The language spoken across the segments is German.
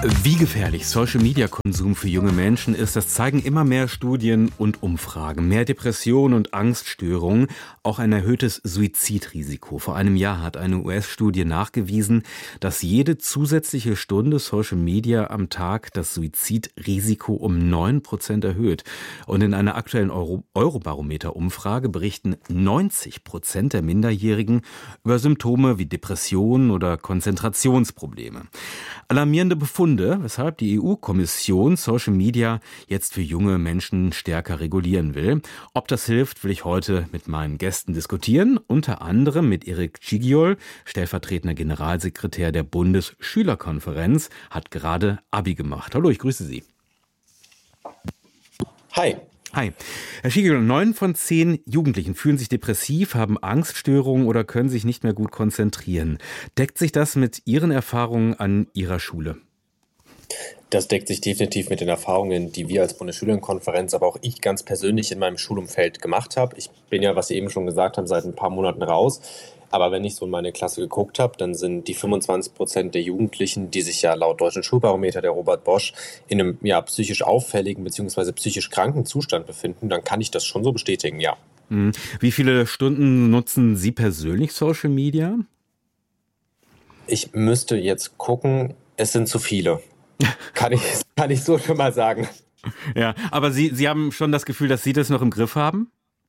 Wie gefährlich Social-Media-Konsum für junge Menschen ist, das zeigen immer mehr Studien und Umfragen. Mehr Depressionen und Angststörungen, auch ein erhöhtes Suizidrisiko. Vor einem Jahr hat eine US-Studie nachgewiesen, dass jede zusätzliche Stunde Social Media am Tag das Suizidrisiko um 9% erhöht. Und in einer aktuellen Eurobarometer-Umfrage berichten 90% der Minderjährigen über Symptome wie Depressionen oder Konzentrationsprobleme. Alarmierende Befunde, weshalb die EU-Kommission Social Media jetzt für junge Menschen stärker regulieren will. Ob das hilft, will ich heute mit meinen Gästen diskutieren. Unter anderem mit Erik Cighiol, stellvertretender Generalsekretär der Bundesschülerkonferenz, hat gerade Abi gemacht. Hallo, ich grüße Sie. Hi. Hi. Herr Cighiol, 9 von 10 Jugendlichen fühlen sich depressiv, haben Angststörungen oder können sich nicht mehr gut konzentrieren. Deckt sich das mit Ihren Erfahrungen an Ihrer Schule? Das deckt sich definitiv mit den Erfahrungen, die wir als Bundesschülerkonferenz, aber auch ich ganz persönlich in meinem Schulumfeld gemacht habe. Ich bin ja, was Sie eben schon gesagt haben, seit ein paar Monaten raus. Aber wenn ich so in meine Klasse geguckt habe, dann sind die 25% der Jugendlichen, die sich ja laut Deutschen Schulbarometer der Robert Bosch in einem psychisch auffälligen bzw. psychisch kranken Zustand befinden, dann kann ich das schon so bestätigen, ja. Wie viele Stunden nutzen Sie persönlich Social Media? Ich müsste jetzt gucken, es sind zu viele. Kann ich so schon mal sagen. Ja, aber Sie haben schon das Gefühl, dass Sie das noch im Griff haben?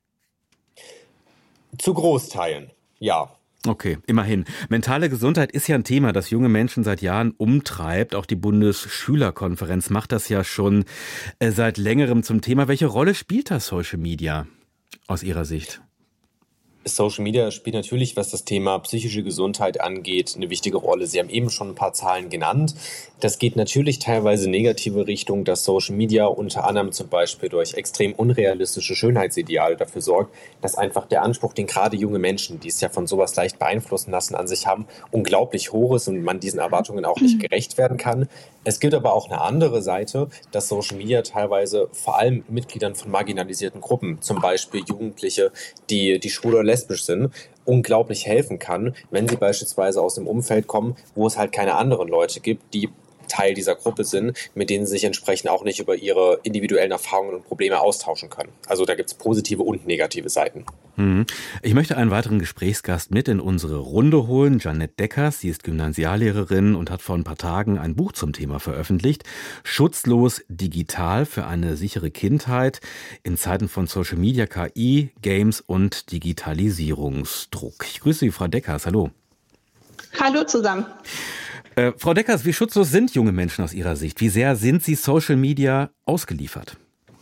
Zu Großteilen, ja. Okay, immerhin. Mentale Gesundheit ist ja ein Thema, das junge Menschen seit Jahren umtreibt. Auch die Bundesschülerkonferenz macht das ja schon seit längerem zum Thema. Welche Rolle spielt das Social Media aus Ihrer Sicht? Social Media spielt natürlich, was das Thema psychische Gesundheit angeht, eine wichtige Rolle. Sie haben eben schon ein paar Zahlen genannt. Das geht natürlich teilweise in negative Richtung, dass Social Media unter anderem zum Beispiel durch extrem unrealistische Schönheitsideale dafür sorgt, dass einfach der Anspruch, den gerade junge Menschen, die es ja von sowas leicht beeinflussen lassen, an sich haben, unglaublich hoch ist und man diesen Erwartungen auch nicht gerecht werden kann. Es gibt aber auch eine andere Seite, dass Social Media teilweise vor allem Mitgliedern von marginalisierten Gruppen, zum Beispiel Jugendliche, die schwul oder lesbisch sind, unglaublich helfen kann, wenn sie beispielsweise aus einem Umfeld kommen, wo es halt keine anderen Leute gibt, die Teil dieser Gruppe sind, mit denen sie sich entsprechend auch nicht über ihre individuellen Erfahrungen und Probleme austauschen können. Also da gibt es positive und negative Seiten. Ich möchte einen weiteren Gesprächsgast mit in unsere Runde holen. Jeanette Deckers, sie ist Gymnasiallehrerin und hat vor ein paar Tagen ein Buch zum Thema veröffentlicht. Schutzlos digital für eine sichere Kindheit in Zeiten von Social Media, KI, Games und Digitalisierungsdruck. Ich grüße Sie, Frau Deckers. Hallo. Hallo zusammen. Frau Deckers, wie schutzlos sind junge Menschen aus Ihrer Sicht? Wie sehr sind sie Social Media ausgeliefert?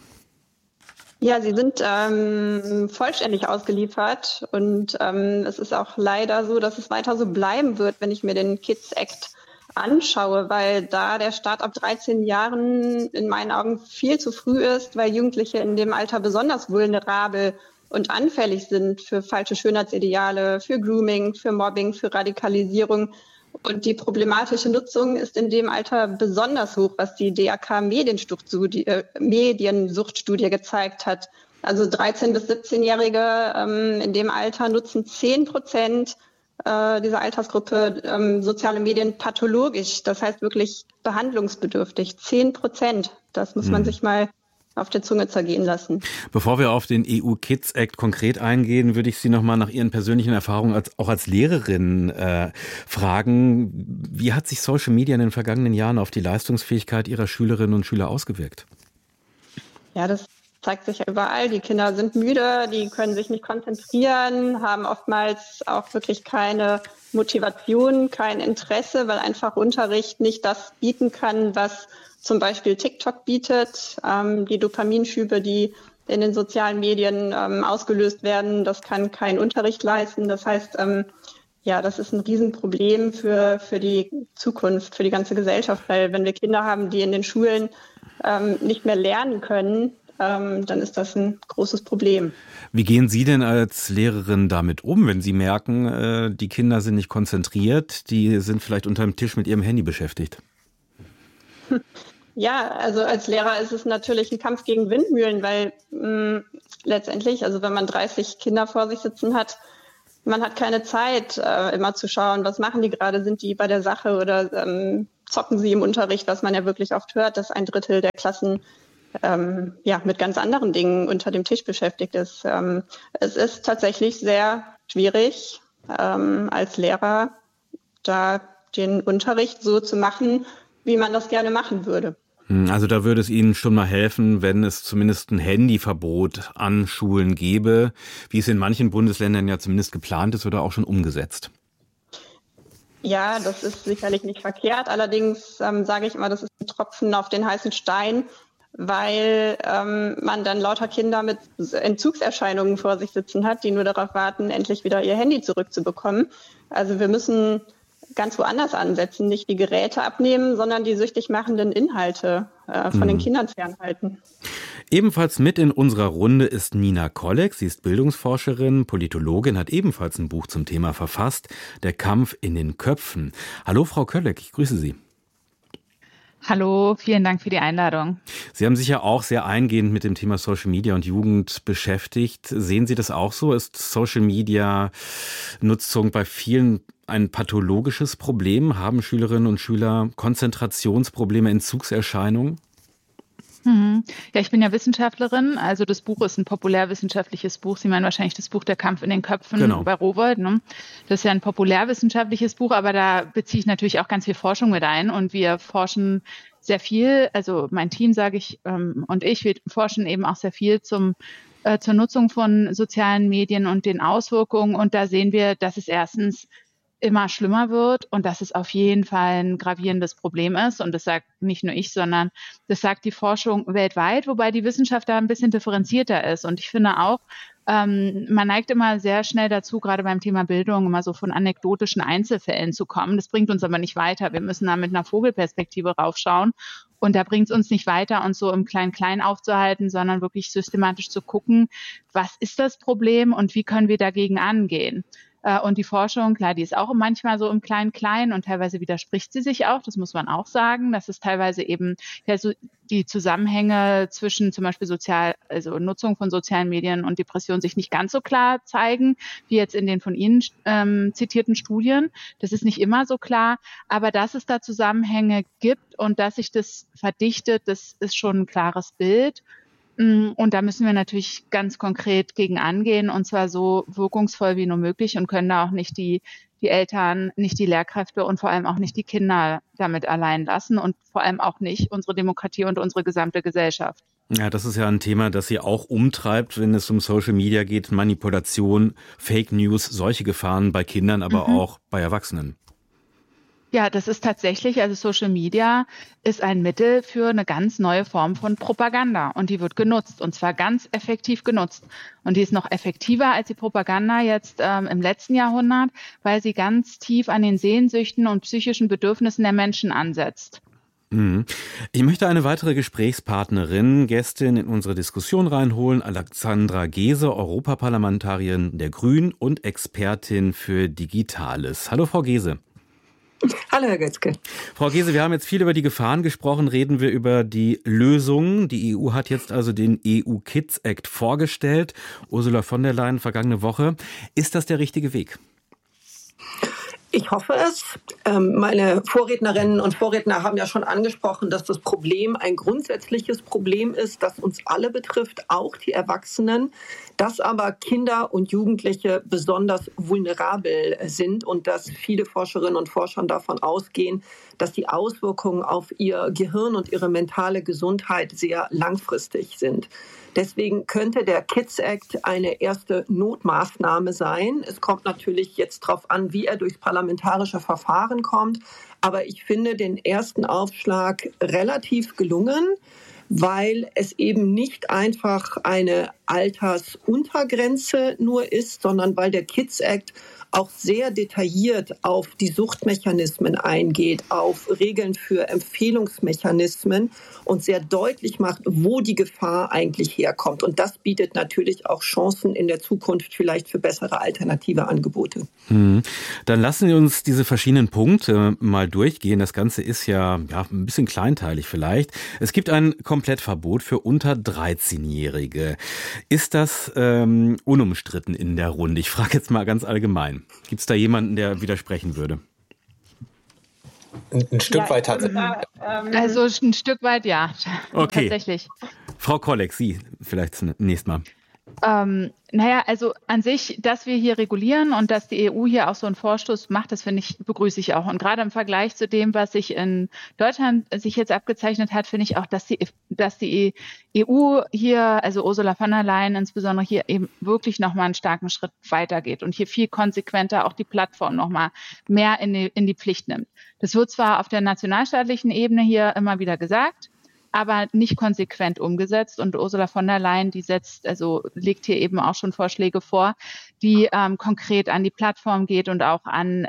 Ja, sie sind vollständig ausgeliefert und es ist auch leider so, dass es weiter so bleiben wird, wenn ich mir den Kids Act anschaue, weil da der Start ab 13 Jahren in meinen Augen viel zu früh ist, weil Jugendliche in dem Alter besonders vulnerabel und anfällig sind für falsche Schönheitsideale, für Grooming, für Mobbing, für Radikalisierung. Und die problematische Nutzung ist in dem Alter besonders hoch, was die DAK Mediensuchtstudie gezeigt hat. Also 13- bis 17-Jährige in dem Alter nutzen 10% dieser Altersgruppe soziale Medien pathologisch. Das heißt wirklich behandlungsbedürftig. 10%. Das muss man sich mal auf der Zunge zergehen lassen. Bevor wir auf den EU Kids Act konkret eingehen, würde ich Sie noch mal nach Ihren persönlichen Erfahrungen auch als Lehrerin fragen. Wie hat sich Social Media in den vergangenen Jahren auf die Leistungsfähigkeit Ihrer Schülerinnen und Schüler ausgewirkt? Ja, das zeigt sich ja überall. Die Kinder sind müde, die können sich nicht konzentrieren, haben oftmals auch wirklich keine Motivation, kein Interesse, weil einfach Unterricht nicht das bieten kann, was zum Beispiel TikTok bietet, die Dopaminschübe, die in den sozialen Medien ausgelöst werden, das kann kein Unterricht leisten. Das heißt, das ist ein Riesenproblem für die Zukunft, für die ganze Gesellschaft, weil wenn wir Kinder haben, die in den Schulen nicht mehr lernen können, dann ist das ein großes Problem. Wie gehen Sie denn als Lehrerin damit um, wenn Sie merken, die Kinder sind nicht konzentriert, die sind vielleicht unter dem Tisch mit ihrem Handy beschäftigt? Ja, also als Lehrer ist es natürlich ein Kampf gegen Windmühlen, weil letztendlich, also wenn man 30 Kinder vor sich sitzen hat, man hat keine Zeit, immer zu schauen, was machen die gerade, sind die bei der Sache oder zocken sie im Unterricht, was man ja wirklich oft hört, dass 1/3 der Klassen mit ganz anderen Dingen unter dem Tisch beschäftigt ist. Es ist tatsächlich sehr schwierig, als Lehrer da den Unterricht so zu machen, wie man das gerne machen würde. Also da würde es Ihnen schon mal helfen, wenn es zumindest ein Handyverbot an Schulen gäbe, wie es in manchen Bundesländern ja zumindest geplant ist oder auch schon umgesetzt. Ja, das ist sicherlich nicht verkehrt. Allerdings sage ich immer, das ist ein Tropfen auf den heißen Stein, weil man dann lauter Kinder mit Entzugserscheinungen vor sich sitzen hat, die nur darauf warten, endlich wieder ihr Handy zurückzubekommen. Also wir müssen ganz woanders ansetzen, nicht die Geräte abnehmen, sondern die süchtig machenden Inhalte von den Kindern fernhalten. Ebenfalls mit in unserer Runde ist Nina Kolleg. Sie ist Bildungsforscherin, Politologin, hat ebenfalls ein Buch zum Thema verfasst, Der Kampf in den Köpfen. Hallo Frau Kolleg, ich grüße Sie. Hallo, vielen Dank für die Einladung. Sie haben sich ja auch sehr eingehend mit dem Thema Social Media und Jugend beschäftigt. Sehen Sie das auch so? Ist Social Media Nutzung bei vielen ein pathologisches Problem? Haben Schülerinnen und Schüler Konzentrationsprobleme, Entzugserscheinungen? Ja, ich bin ja Wissenschaftlerin, also das Buch ist ein populärwissenschaftliches Buch. Sie meinen wahrscheinlich das Buch Der Kampf in den Köpfen bei Rowohlt. Ne? Das ist ja ein populärwissenschaftliches Buch, aber da beziehe ich natürlich auch ganz viel Forschung mit ein und wir forschen sehr viel, also mein Team, sage ich, und ich, wir forschen eben auch sehr viel zur Nutzung von sozialen Medien und den Auswirkungen und da sehen wir, dass es erstens immer schlimmer wird und dass es auf jeden Fall ein gravierendes Problem ist. Und das sagt nicht nur ich, sondern das sagt die Forschung weltweit, wobei die Wissenschaft da ein bisschen differenzierter ist. Und ich finde auch, man neigt immer sehr schnell dazu, gerade beim Thema Bildung, immer so von anekdotischen Einzelfällen zu kommen. Das bringt uns aber nicht weiter. Wir müssen da mit einer Vogelperspektive raufschauen. Und da bringt es uns nicht weiter, uns so im Klein-Klein aufzuhalten, sondern wirklich systematisch zu gucken, was ist das Problem und wie können wir dagegen angehen. Und die Forschung, klar, die ist auch manchmal so im Klein-Klein und teilweise widerspricht sie sich auch, das muss man auch sagen, dass es teilweise eben ja so die Zusammenhänge zwischen zum Beispiel also Nutzung von sozialen Medien und Depression sich nicht ganz so klar zeigen, wie jetzt in den von Ihnen zitierten Studien. Das ist nicht immer so klar, aber dass es da Zusammenhänge gibt und dass sich das verdichtet, das ist schon ein klares Bild. Und da müssen wir natürlich ganz konkret gegen angehen und zwar so wirkungsvoll wie nur möglich und können da auch nicht die Eltern, nicht die Lehrkräfte und vor allem auch nicht die Kinder damit allein lassen und vor allem auch nicht unsere Demokratie und unsere gesamte Gesellschaft. Ja, das ist ja ein Thema, das Sie auch umtreibt, wenn es um Social Media geht, Manipulation, Fake News, solche Gefahren bei Kindern, aber auch bei Erwachsenen. Ja, das ist tatsächlich, also Social Media ist ein Mittel für eine ganz neue Form von Propaganda und die wird genutzt und zwar ganz effektiv genutzt. Und die ist noch effektiver als die Propaganda jetzt im letzten Jahrhundert, weil sie ganz tief an den Sehnsüchten und psychischen Bedürfnissen der Menschen ansetzt. Ich möchte eine weitere Gästin in unsere Diskussion reinholen, Alexandra Geese, Europaparlamentarierin der Grünen und Expertin für Digitales. Hallo Frau Geese. Hallo, Herr Götzke. Frau Geese, wir haben jetzt viel über die Gefahren gesprochen, reden wir über die Lösungen. Die EU hat jetzt also den EU-Kids-Act vorgestellt, Ursula von der Leyen vergangene Woche. Ist das der richtige Weg? Ich hoffe es. Meine Vorrednerinnen und Vorredner haben ja schon angesprochen, dass das Problem ein grundsätzliches Problem ist, das uns alle betrifft, auch die Erwachsenen, dass aber Kinder und Jugendliche besonders vulnerabel sind und dass viele Forscherinnen und Forscher davon ausgehen, dass die Auswirkungen auf ihr Gehirn und ihre mentale Gesundheit sehr langfristig sind. Deswegen könnte der Kids Act eine erste Notmaßnahme sein. Es kommt natürlich jetzt darauf an, wie er durchs parlamentarische Verfahren kommt. Aber ich finde den ersten Aufschlag relativ gelungen, weil es eben nicht einfach eine Altersuntergrenze nur ist, sondern weil der Kids Act auch sehr detailliert auf die Suchtmechanismen eingeht, auf Regeln für Empfehlungsmechanismen und sehr deutlich macht, wo die Gefahr eigentlich herkommt. Und das bietet natürlich auch Chancen in der Zukunft vielleicht für bessere alternative Angebote. Dann lassen Sie uns diese verschiedenen Punkte mal durchgehen. Das Ganze ist ja ein bisschen kleinteilig vielleicht. Es gibt ein Komplettverbot für unter 13-Jährige. Ist das unumstritten in der Runde? Ich frage jetzt mal ganz allgemein. Gibt es da jemanden, der widersprechen würde? Ein Stück weit tatsächlich. Also ein Stück weit, ja. Okay. Tatsächlich. Frau Kolleg, Sie vielleicht zunächst mal. Also an sich, dass wir hier regulieren und dass die EU hier auch so einen Vorstoß macht, das begrüße ich auch. Und gerade im Vergleich zu dem, was sich in Deutschland sich jetzt abgezeichnet hat, finde ich auch, dass die EU hier, also Ursula von der Leyen insbesondere hier eben wirklich nochmal einen starken Schritt weitergeht und hier viel konsequenter auch die Plattform nochmal mehr in die Pflicht nimmt. Das wird zwar auf der nationalstaatlichen Ebene hier immer wieder gesagt, aber nicht konsequent umgesetzt. Und Ursula von der Leyen, legt hier eben auch schon Vorschläge vor, die konkret an die Plattform geht und auch an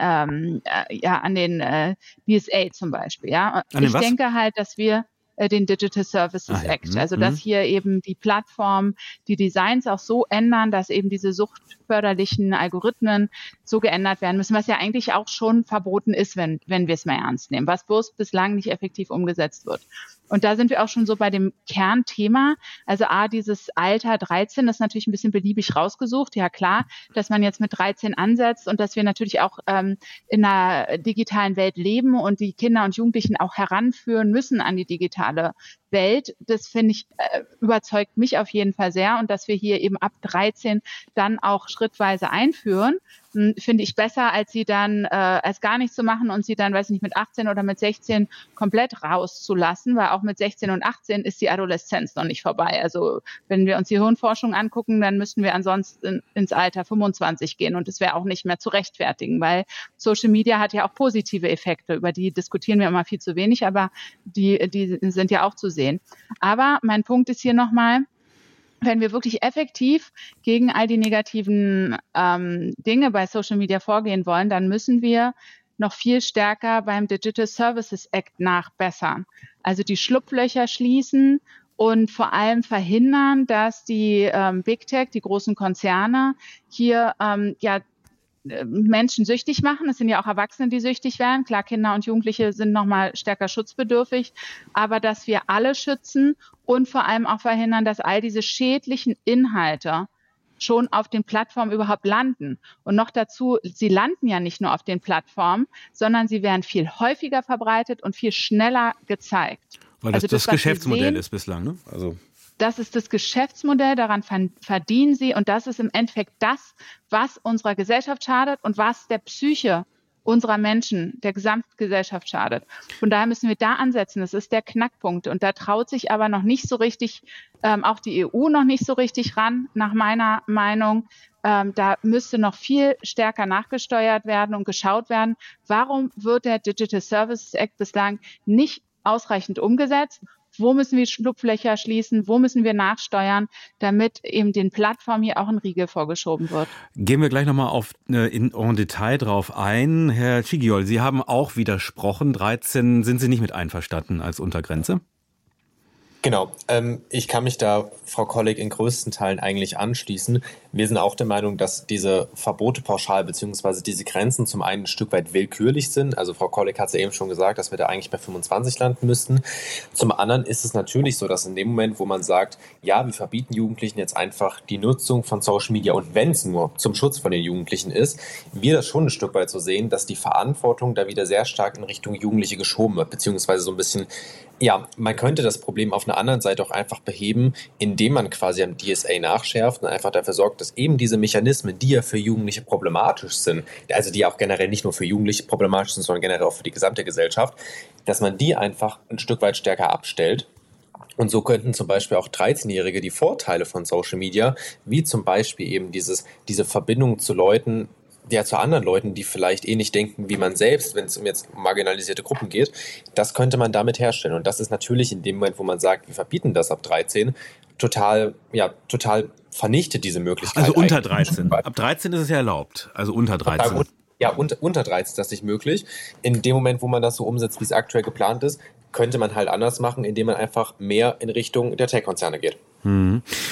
den DSA zum Beispiel. Ja, ich denke halt, dass wir den Digital Services Act, also dass hier eben die Plattform, die Designs auch so ändern, dass eben diese suchtförderlichen Algorithmen so geändert werden müssen, was ja eigentlich auch schon verboten ist, wenn wir es mal ernst nehmen, was bloß bislang nicht effektiv umgesetzt wird. Und da sind wir auch schon so bei dem Kernthema. Also dieses Alter 13, das ist natürlich ein bisschen beliebig rausgesucht. Ja klar, dass man jetzt mit 13 ansetzt und dass wir natürlich auch in einer digitalen Welt leben und die Kinder und Jugendlichen auch heranführen müssen an die digitale Welt. Das finde ich, überzeugt mich auf jeden Fall sehr. Und dass wir hier eben ab 13 dann auch schrittweise einführen, finde ich besser, als sie dann als gar nichts zu machen und sie dann, weiß ich nicht, mit 18 oder mit 16 komplett rauszulassen, weil auch mit 16 und 18 ist die Adoleszenz noch nicht vorbei. Also wenn wir uns die Hirnforschung angucken, dann müssten wir ansonsten ins Alter 25 gehen und es wäre auch nicht mehr zu rechtfertigen, weil Social Media hat ja auch positive Effekte, über die diskutieren wir immer viel zu wenig, aber die sind ja auch zu sehen. Aber mein Punkt ist hier nochmal, wenn wir wirklich effektiv gegen all die negativen Dinge bei Social Media vorgehen wollen, dann müssen wir noch viel stärker beim Digital Services Act nachbessern. Also die Schlupflöcher schließen und vor allem verhindern, dass die Big Tech, die großen Konzerne hier Menschen süchtig machen. Es sind ja auch Erwachsene, die süchtig werden. Klar, Kinder und Jugendliche sind nochmal stärker schutzbedürftig, aber dass wir alle schützen und vor allem auch verhindern, dass all diese schädlichen Inhalte schon auf den Plattformen überhaupt landen. Und noch dazu, sie landen ja nicht nur auf den Plattformen, sondern sie werden viel häufiger verbreitet und viel schneller gezeigt. Weil das Geschäftsmodell ist bislang, ne? Das ist das Geschäftsmodell, daran verdienen sie und das ist im Endeffekt das, was unserer Gesellschaft schadet und was der Psyche unserer Menschen, der Gesamtgesellschaft schadet. Von daher müssen wir da ansetzen, das ist der Knackpunkt und da traut sich aber noch nicht so richtig, auch die EU noch nicht so richtig ran, nach meiner Meinung. Da müsste noch viel stärker nachgesteuert werden und geschaut werden, warum wird der Digital Services Act bislang nicht ausreichend umgesetzt? Wo müssen wir Schlupflöcher schließen? Wo müssen wir nachsteuern, damit eben den Plattformen hier auch ein Riegel vorgeschoben wird? Gehen wir gleich nochmal en Detail drauf ein. Herr Cighiol, Sie haben auch widersprochen. 13 sind Sie nicht mit einverstanden als Untergrenze? Genau. Ich kann mich da, Frau Kolleg, in größten Teilen eigentlich anschließen. Wir sind auch der Meinung, dass diese Verbote pauschal bzw. diese Grenzen zum einen ein Stück weit willkürlich sind. Also Frau Kolleg hat es ja eben schon gesagt, dass wir da eigentlich bei 25 landen müssten. Zum anderen ist es natürlich so, dass in dem Moment, wo man sagt, ja, wir verbieten Jugendlichen jetzt einfach die Nutzung von Social Media und wenn es nur zum Schutz von den Jugendlichen ist, wir das schon ein Stück weit so sehen, dass die Verantwortung da wieder sehr stark in Richtung Jugendliche geschoben wird, beziehungsweise so ein bisschen, ja, man könnte das Problem auf einer anderen Seite auch einfach beheben, indem man quasi am DSA nachschärft und einfach dafür sorgt, dass eben diese Mechanismen, die ja für Jugendliche problematisch sind, also die ja auch generell nicht nur für Jugendliche problematisch sind, sondern generell auch für die gesamte Gesellschaft, dass man die einfach ein Stück weit stärker abstellt. Und so könnten zum Beispiel auch 13-Jährige die Vorteile von Social Media, wie zum Beispiel eben diese Verbindung zu Leuten, ja, zu anderen Leuten, die vielleicht ähnlich denken wie man selbst, wenn es um jetzt marginalisierte Gruppen geht, das könnte man damit herstellen. Und das ist natürlich in dem Moment, wo man sagt, wir verbieten das ab 13, total vernichtet diese Möglichkeit. Also unter 13. Ab 13 ist es ja erlaubt. Also unter 13. Ja, unter 13 ist das nicht möglich. In dem Moment, wo man das so umsetzt, wie es aktuell geplant ist, könnte man halt anders machen, indem man einfach mehr in Richtung der Tech-Konzerne geht.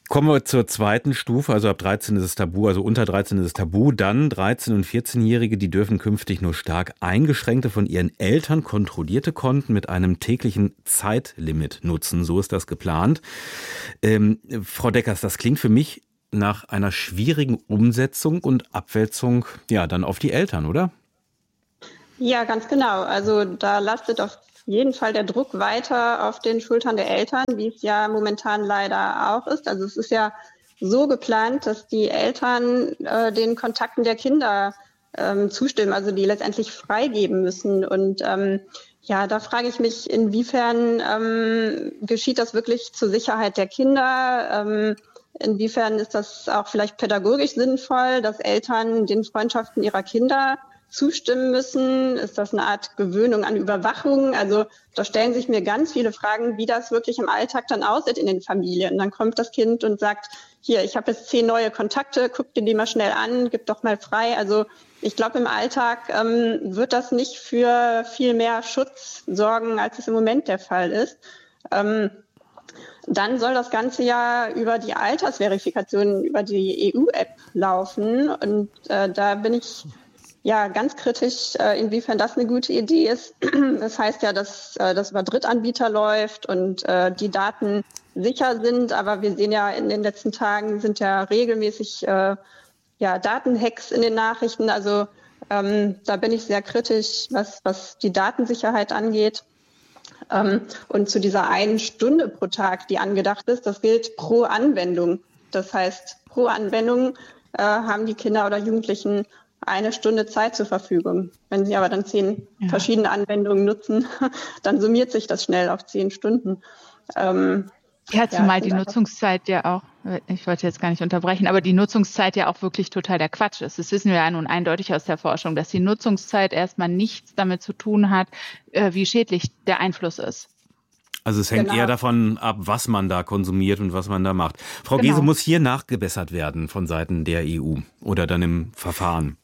Kommen wir zur zweiten Stufe, also ab 13 ist es tabu, also unter 13 ist es tabu. Dann 13- und 14-Jährige, die dürfen künftig nur stark eingeschränkte, von ihren Eltern kontrollierte Konten mit einem täglichen Zeitlimit nutzen. So ist das geplant. Frau Deckers, das klingt für mich nach einer schwierigen Umsetzung und Abwälzung, ja, dann auf die Eltern, oder? Ja, ganz genau. Also da lastet auf jeden Fall der Druck weiter auf den Schultern der Eltern, wie es ja momentan leider auch ist. Also es ist ja so geplant, dass die Eltern den Kontakten der Kinder zustimmen, also die letztendlich freigeben müssen. Und ja, da frage ich mich, inwiefern geschieht das wirklich zur Sicherheit der Kinder? Inwiefern ist das auch vielleicht pädagogisch sinnvoll, dass Eltern den Freundschaften ihrer Kinder zustimmen müssen? Ist das eine Art Gewöhnung an Überwachung? Also da stellen sich mir ganz viele Fragen, wie das wirklich im Alltag dann aussieht in den Familien. Und dann kommt das Kind und sagt, hier, ich habe jetzt 10 neue Kontakte, guck dir die mal schnell an, gib doch mal frei. Also ich glaube, im Alltag wird das nicht für viel mehr Schutz sorgen, als es im Moment der Fall ist. Dann soll das Ganze ja über die Altersverifikation, über die EU-App laufen. Und da bin ich ja ganz kritisch, inwiefern das eine gute Idee ist. Das heißt ja, dass das über Drittanbieter läuft und die Daten sicher sind. Aber wir sehen ja, in den letzten Tagen sind ja regelmäßig Datenhacks in den Nachrichten. Also da bin ich sehr kritisch, was die Datensicherheit angeht. Und zu dieser 1 Stunde pro Tag, die angedacht ist, das gilt pro Anwendung. Das heißt, pro Anwendung haben die Kinder oder Jugendlichen 1 Stunde Zeit zur Verfügung. Wenn sie aber dann 10 verschiedene Anwendungen nutzen, dann summiert sich das schnell auf 10 Stunden. Zumal die Nutzungszeit ja auch, ich wollte jetzt gar nicht unterbrechen, aber die Nutzungszeit ja auch wirklich total der Quatsch ist. Das wissen wir ja nun eindeutig aus der Forschung, dass die Nutzungszeit erstmal nichts damit zu tun hat, wie schädlich der Einfluss ist. Also es hängt eher davon ab, was man da konsumiert und was man da macht. Frau Gese, muss hier nachgebessert werden von Seiten der EU oder dann im Verfahren?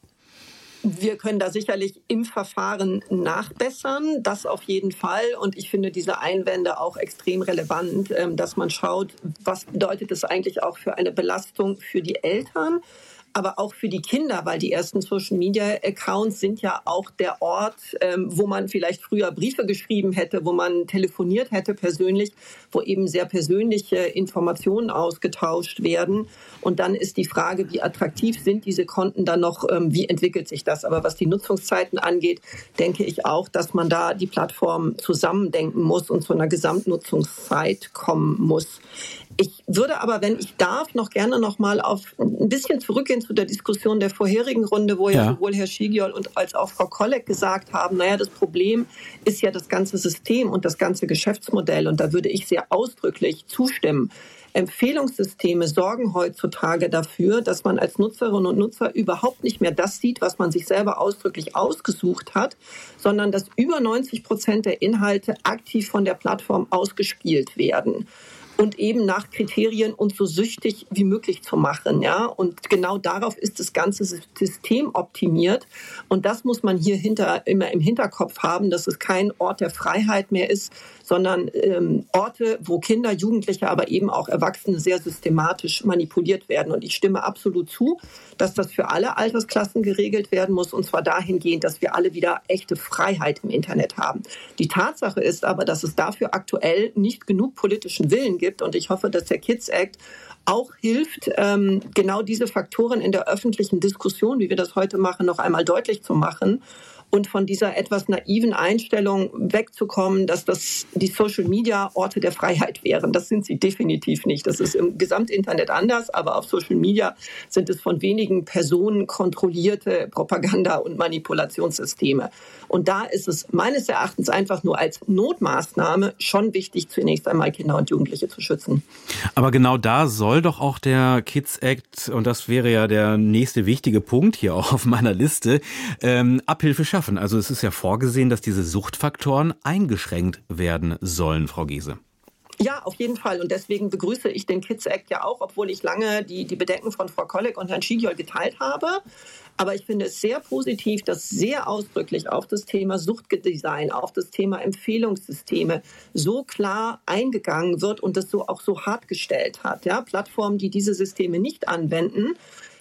Wir können da sicherlich im Verfahren nachbessern, das auf jeden Fall. Und ich finde diese Einwände auch extrem relevant, dass man schaut, was bedeutet es eigentlich auch für eine Belastung für die Eltern, aber auch für die Kinder, weil die ersten Social-Media-Accounts sind ja auch der Ort, wo man vielleicht früher Briefe geschrieben hätte, wo man telefoniert hätte persönlich, wo eben sehr persönliche Informationen ausgetauscht werden. Und dann ist die Frage, wie attraktiv sind diese Konten dann noch, wie entwickelt sich das? Aber was die Nutzungszeiten angeht, denke ich auch, dass man da die Plattform zusammendenken muss und zu einer Gesamtnutzungszeit kommen muss. Ich würde aber, wenn ich darf, noch gerne noch mal auf ein bisschen zurückgehen zu der Diskussion der vorherigen Runde, wo ja sowohl Herr Schigiol als auch Frau Kollek gesagt haben, das Problem ist ja das ganze System und das ganze Geschäftsmodell. Und da würde ich sehr ausdrücklich zustimmen. Empfehlungssysteme sorgen heutzutage dafür, dass man als Nutzerinnen und Nutzer überhaupt nicht mehr das sieht, was man sich selber ausdrücklich ausgesucht hat, sondern dass über 90% der Inhalte aktiv von der Plattform ausgespielt werden. Und eben nach Kriterien uns so süchtig wie möglich zu machen, Und genau darauf ist das ganze System optimiert. Und das muss man hier immer im Hinterkopf haben, dass es kein Ort der Freiheit mehr ist, sondern Orte, wo Kinder, Jugendliche, aber eben auch Erwachsene sehr systematisch manipuliert werden. Und ich stimme absolut zu, dass das für alle Altersklassen geregelt werden muss, und zwar dahingehend, dass wir alle wieder echte Freiheit im Internet haben. Die Tatsache ist aber, dass es dafür aktuell nicht genug politischen Willen gibt, und ich hoffe, dass der Kids Act auch hilft, genau diese Faktoren in der öffentlichen Diskussion, wie wir das heute machen, noch einmal deutlich zu machen und von dieser etwas naiven Einstellung wegzukommen, dass das die Social-Media-Orte der Freiheit wären. Das sind sie definitiv nicht. Das ist im Gesamtinternet anders, aber auf Social Media sind es von wenigen Personen kontrollierte Propaganda- und Manipulationssysteme. Und da ist es meines Erachtens einfach nur als Notmaßnahme schon wichtig, zunächst einmal Kinder und Jugendliche zu schützen. Aber genau da soll doch auch der Kids Act, und das wäre ja der nächste wichtige Punkt hier auch auf meiner Liste, Abhilfe schaffen. Also es ist ja vorgesehen, dass diese Suchtfaktoren eingeschränkt werden sollen, Frau Gese. Ja, auf jeden Fall. Und deswegen begrüße ich den Kids Act ja auch, obwohl ich lange die Bedenken von Frau Kolleg und Herrn Schigiol geteilt habe. Aber ich finde es sehr positiv, dass sehr ausdrücklich auf das Thema Suchtdesign, auf das Thema Empfehlungssysteme so klar eingegangen wird und das so auch so hart gestellt hat. Ja, Plattformen, die diese Systeme nicht anwenden,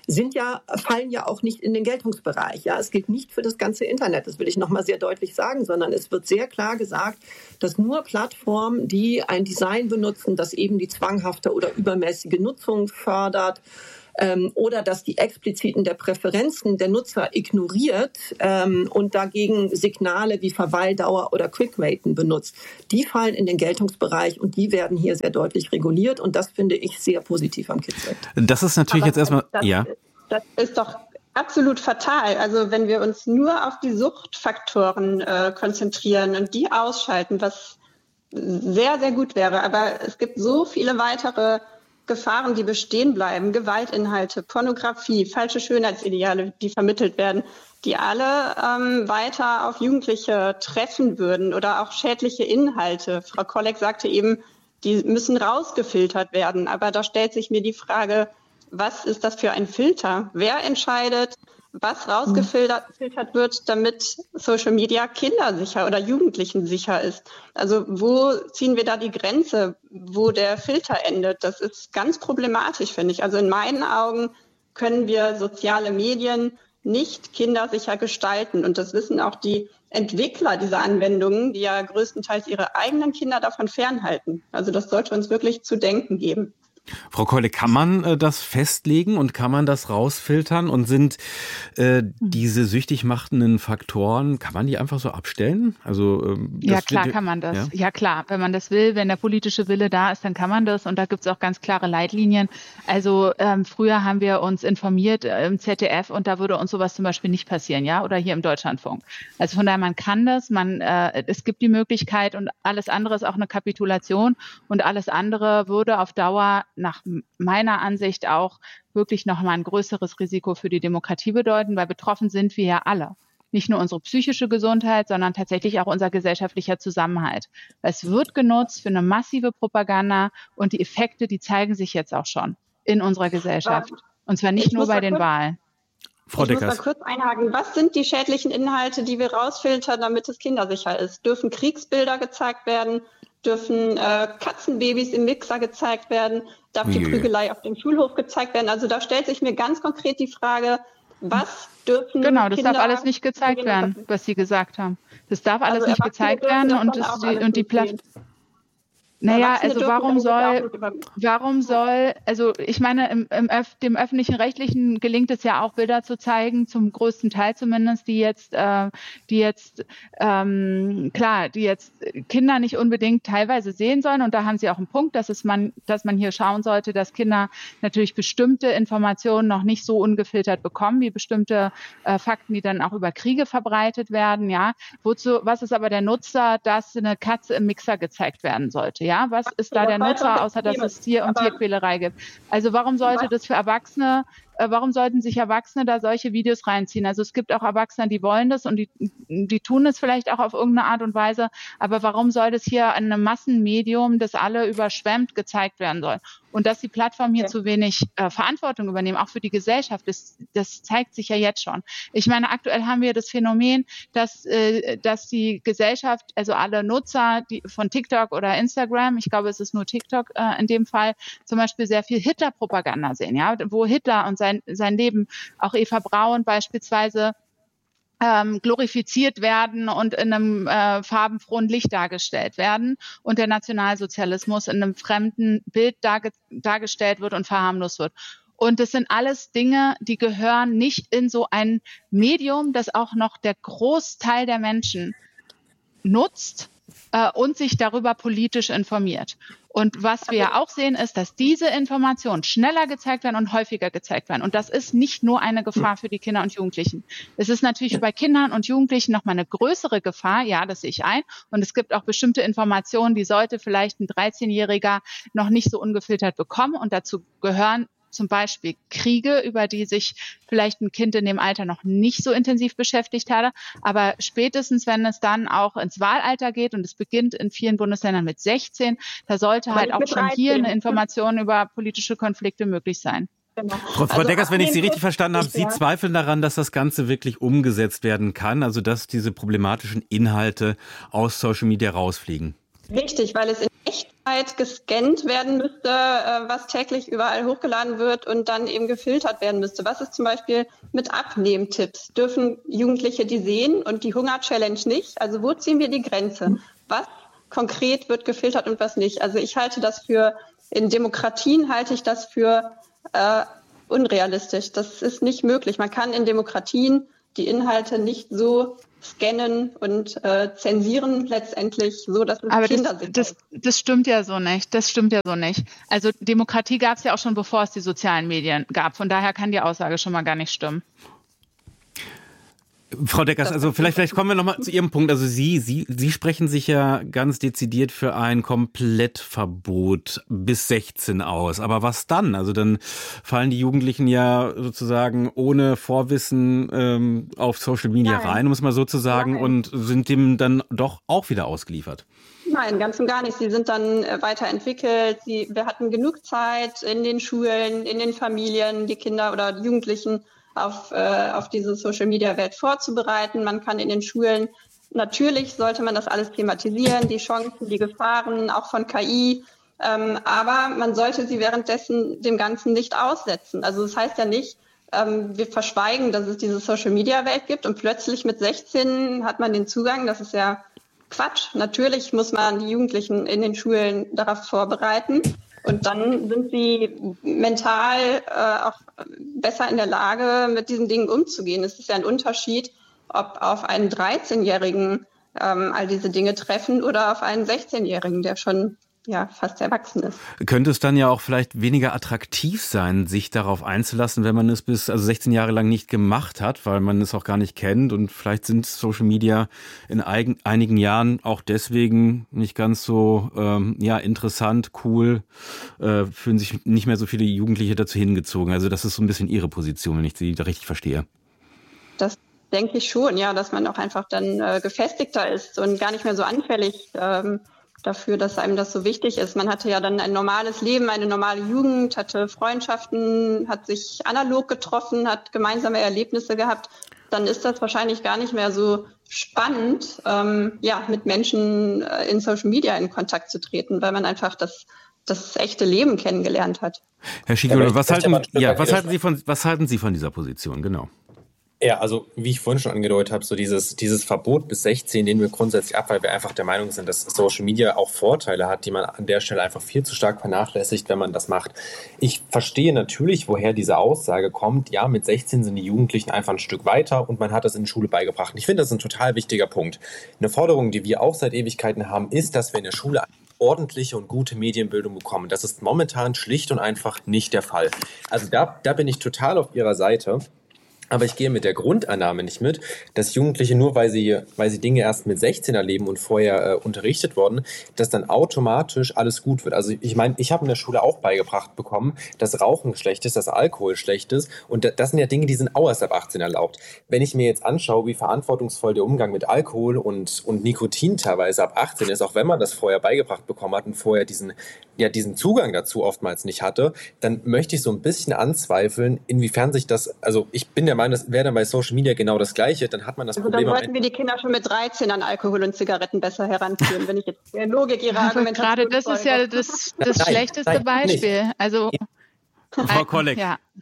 fallen ja auch nicht in den Geltungsbereich. Ja, es gilt nicht für das ganze Internet, das will ich nochmal sehr deutlich sagen, sondern es wird sehr klar gesagt, dass nur Plattformen, die ein Design benutzen, das eben die zwanghafte oder übermäßige Nutzung fördert, oder dass die expliziten der Präferenzen der Nutzer ignoriert und dagegen Signale wie Verweildauer oder Quickraten benutzt, die fallen in den Geltungsbereich und die werden hier sehr deutlich reguliert und das finde ich sehr positiv am Kids Act. Das ist natürlich jetzt erstmal, ja. Das ist doch absolut fatal. Also wenn wir uns nur auf die Suchtfaktoren konzentrieren und die ausschalten, was sehr, sehr gut wäre, aber es gibt so viele weitere Gefahren, die bestehen bleiben, Gewaltinhalte, Pornografie, falsche Schönheitsideale, die vermittelt werden, die alle weiter auf Jugendliche treffen würden oder auch schädliche Inhalte. Frau Kolleg sagte eben, die müssen rausgefiltert werden. Aber da stellt sich mir die Frage, was ist das für ein Filter? Wer entscheidet, was rausgefiltert wird, damit Social Media kindersicher oder jugendlichensicher ist? Also wo ziehen wir da die Grenze, wo der Filter endet? Das ist ganz problematisch, finde ich. Also in meinen Augen können wir soziale Medien nicht kindersicher gestalten. Und das wissen auch die Entwickler dieser Anwendungen, die ja größtenteils ihre eigenen Kinder davon fernhalten. Also das sollte uns wirklich zu denken geben. Frau Keule, kann man das festlegen und kann man das rausfiltern und sind diese süchtig machenden Faktoren, kann man die einfach so abstellen? Also ja, klar kann man das. Ja klar, wenn man das will, wenn der politische Wille da ist, dann kann man das und da gibt es auch ganz klare Leitlinien. Also früher haben wir uns informiert im ZDF und da würde uns sowas zum Beispiel nicht passieren, ja, oder hier im Deutschlandfunk. Also von daher, man kann das, es gibt die Möglichkeit und alles andere ist auch eine Kapitulation und alles andere würde auf Dauer nach meiner Ansicht auch wirklich nochmal ein größeres Risiko für die Demokratie bedeuten, weil betroffen sind wir ja alle. Nicht nur unsere psychische Gesundheit, sondern tatsächlich auch unser gesellschaftlicher Zusammenhalt. Es wird genutzt für eine massive Propaganda und die Effekte, die zeigen sich jetzt auch schon in unserer Gesellschaft. Und zwar nicht nur bei den Wahlen. Frau Deckers. Ich muss mal kurz einhaken. Was sind die schädlichen Inhalte, die wir rausfiltern, damit es kindersicher ist? Dürfen Kriegsbilder gezeigt werden? Dürfen Katzenbabys im Mixer gezeigt werden? Darf die Prügelei auf dem Schulhof gezeigt werden? Also da stellt sich mir ganz konkret die Frage, was dürfen Genau, das Kinder darf alles nicht gezeigt werden, was Sie gesagt haben. Das darf alles nicht gezeigt werden und die Plattform. Naja, also warum soll, also ich meine, dem Öffentlich-Rechtlichen gelingt es ja auch, Bilder zu zeigen, zum größten Teil zumindest, die jetzt Kinder nicht unbedingt teilweise sehen sollen. Und da haben Sie auch einen Punkt, dass man hier schauen sollte, dass Kinder natürlich bestimmte Informationen noch nicht so ungefiltert bekommen, wie bestimmte Fakten, die dann auch über Kriege verbreitet werden, ja. Was ist aber der Nutzer, dass eine Katze im Mixer gezeigt werden sollte, ja? Was ist da der Nutzer, außer dass es Tier- und Tierquälerei gibt? Also warum sollte das für Erwachsene, warum sollten sich Erwachsene da solche Videos reinziehen? Also es gibt auch Erwachsene, die wollen das und die tun es vielleicht auch auf irgendeine Art und Weise, aber warum soll das hier in einem Massenmedium, das alle überschwemmt, gezeigt werden soll? Und dass die Plattformen hier zu wenig Verantwortung übernehmen, auch für die Gesellschaft, das zeigt sich ja jetzt schon. Ich meine, aktuell haben wir das Phänomen, dass die Gesellschaft, also alle Nutzer von TikTok oder Instagram, ich glaube, es ist nur TikTok in dem Fall, zum Beispiel sehr viel Hitler-Propaganda sehen, ja, wo Hitler und sein Leben, auch Eva Braun beispielsweise, glorifiziert werden und in einem farbenfrohen Licht dargestellt werden und der Nationalsozialismus in einem fremden Bild dargestellt wird und verharmlost wird. Und das sind alles Dinge, die gehören nicht in so ein Medium, das auch noch der Großteil der Menschen nutzt und sich darüber politisch informiert. Und was wir ja auch sehen, ist, dass diese Informationen schneller gezeigt werden und häufiger gezeigt werden. Und das ist nicht nur eine Gefahr für die Kinder und Jugendlichen. Es ist natürlich bei Kindern und Jugendlichen nochmal eine größere Gefahr. Ja, das sehe ich ein. Und es gibt auch bestimmte Informationen, die sollte vielleicht ein 13-Jähriger noch nicht so ungefiltert bekommen. Und dazu gehören zum Beispiel Kriege, über die sich vielleicht ein Kind in dem Alter noch nicht so intensiv beschäftigt hatte. Aber spätestens, wenn es dann auch ins Wahlalter geht und es beginnt in vielen Bundesländern mit 16, da sollte halt auch schon hier eine Information über politische Konflikte möglich sein. Genau. Frau Deckers, wenn ich Sie richtig verstanden habe, Sie zweifeln daran, dass das Ganze wirklich umgesetzt werden kann, also dass diese problematischen Inhalte aus Social Media rausfliegen. Richtig, weil es in Echtzeit gescannt werden müsste, was täglich überall hochgeladen wird und dann eben gefiltert werden müsste. Was ist zum Beispiel mit Abnehmtipps? Dürfen Jugendliche die sehen und die Hunger-Challenge nicht? Also wo ziehen wir die Grenze? Was konkret wird gefiltert und was nicht? Also in Demokratien halte ich das für unrealistisch. Das ist nicht möglich. Man kann in Demokratien die Inhalte nicht so scannen und zensieren letztendlich so, dass es Kinder sind. Das stimmt ja so nicht. Das stimmt ja so nicht. Also Demokratie gab es ja auch schon, bevor es die sozialen Medien gab. Von daher kann die Aussage schon mal gar nicht stimmen. Frau Deckers, also vielleicht kommen wir nochmal zu Ihrem Punkt. Also Sie sprechen sich ja ganz dezidiert für ein Komplettverbot bis 16 aus. Aber was dann? Also dann fallen die Jugendlichen ja sozusagen ohne Vorwissen auf Social Media rein, um es mal so zu sagen, und sind dem dann doch auch wieder ausgeliefert. Nein, ganz und gar nicht. Sie sind dann weiterentwickelt. Wir hatten genug Zeit in den Schulen, in den Familien, die Kinder oder die Jugendlichen auf diese Social-Media-Welt vorzubereiten. Man kann in den Schulen, natürlich sollte man das alles thematisieren, die Chancen, die Gefahren, auch von KI, aber man sollte sie währenddessen dem Ganzen nicht aussetzen. Also das heißt ja nicht, wir verschweigen, dass es diese Social-Media-Welt gibt und plötzlich mit 16 hat man den Zugang. Das ist ja Quatsch. Natürlich muss man die Jugendlichen in den Schulen darauf vorbereiten. Und dann sind sie mental auch besser in der Lage, mit diesen Dingen umzugehen. Es ist ja ein Unterschied, ob auf einen 13-Jährigen all diese Dinge treffen oder auf einen 16-Jährigen, der schon fast erwachsen ist. Könnte es dann ja auch vielleicht weniger attraktiv sein, sich darauf einzulassen, wenn man es bis 16 Jahre lang nicht gemacht hat, weil man es auch gar nicht kennt, und vielleicht sind Social Media in einigen Jahren auch deswegen nicht ganz so interessant, cool, fühlen sich nicht mehr so viele Jugendliche dazu hingezogen. Also das ist so ein bisschen Ihre Position, wenn ich Sie da richtig verstehe. Das denke ich schon, ja, dass man auch einfach dann gefestigter ist und gar nicht mehr so anfällig dafür, dass einem das so wichtig ist. Man hatte ja dann ein normales Leben, eine normale Jugend, hatte Freundschaften, hat sich analog getroffen, hat gemeinsame Erlebnisse gehabt. Dann ist das wahrscheinlich gar nicht mehr so spannend, mit Menschen in Social Media in Kontakt zu treten, weil man einfach das echte Leben kennengelernt hat. Herr Schickel, was halten Sie von dieser Position? Genau. Ja, also wie ich vorhin schon angedeutet habe, so dieses Verbot bis 16 lehnen wir grundsätzlich ab, weil wir einfach der Meinung sind, dass Social Media auch Vorteile hat, die man an der Stelle einfach viel zu stark vernachlässigt, wenn man das macht. Ich verstehe natürlich, woher diese Aussage kommt. Ja, mit 16 sind die Jugendlichen einfach ein Stück weiter und man hat das in der Schule beigebracht. Und ich finde, das ist ein total wichtiger Punkt. Eine Forderung, die wir auch seit Ewigkeiten haben, ist, dass wir in der Schule ordentliche und gute Medienbildung bekommen. Das ist momentan schlicht und einfach nicht der Fall. Also da bin ich total auf Ihrer Seite. Aber ich gehe mit der Grundannahme nicht mit, dass Jugendliche nur, weil sie Dinge erst mit 16 erleben und vorher unterrichtet wurden, dass dann automatisch alles gut wird. Also ich meine, ich habe in der Schule auch beigebracht bekommen, dass Rauchen schlecht ist, dass Alkohol schlecht ist. Und das sind ja Dinge, die sind auch erst ab 18 erlaubt. Wenn ich mir jetzt anschaue, wie verantwortungsvoll der Umgang mit Alkohol und Nikotin teilweise ab 18 ist, auch wenn man das vorher beigebracht bekommen hat und vorher diesen Zugang dazu oftmals nicht hatte, dann möchte ich so ein bisschen anzweifeln, inwiefern sich das, also ich bin der Meinung, das wäre dann bei Social Media genau das Gleiche, dann hat man das Problem. Dann wollten wir die Kinder schon mit 13 an Alkohol und Zigaretten besser heranführen, wenn ich jetzt die Logik Ihrer Argumentation gerade das ist ja das schlechteste Beispiel. Nicht. Also Frau Kolleg.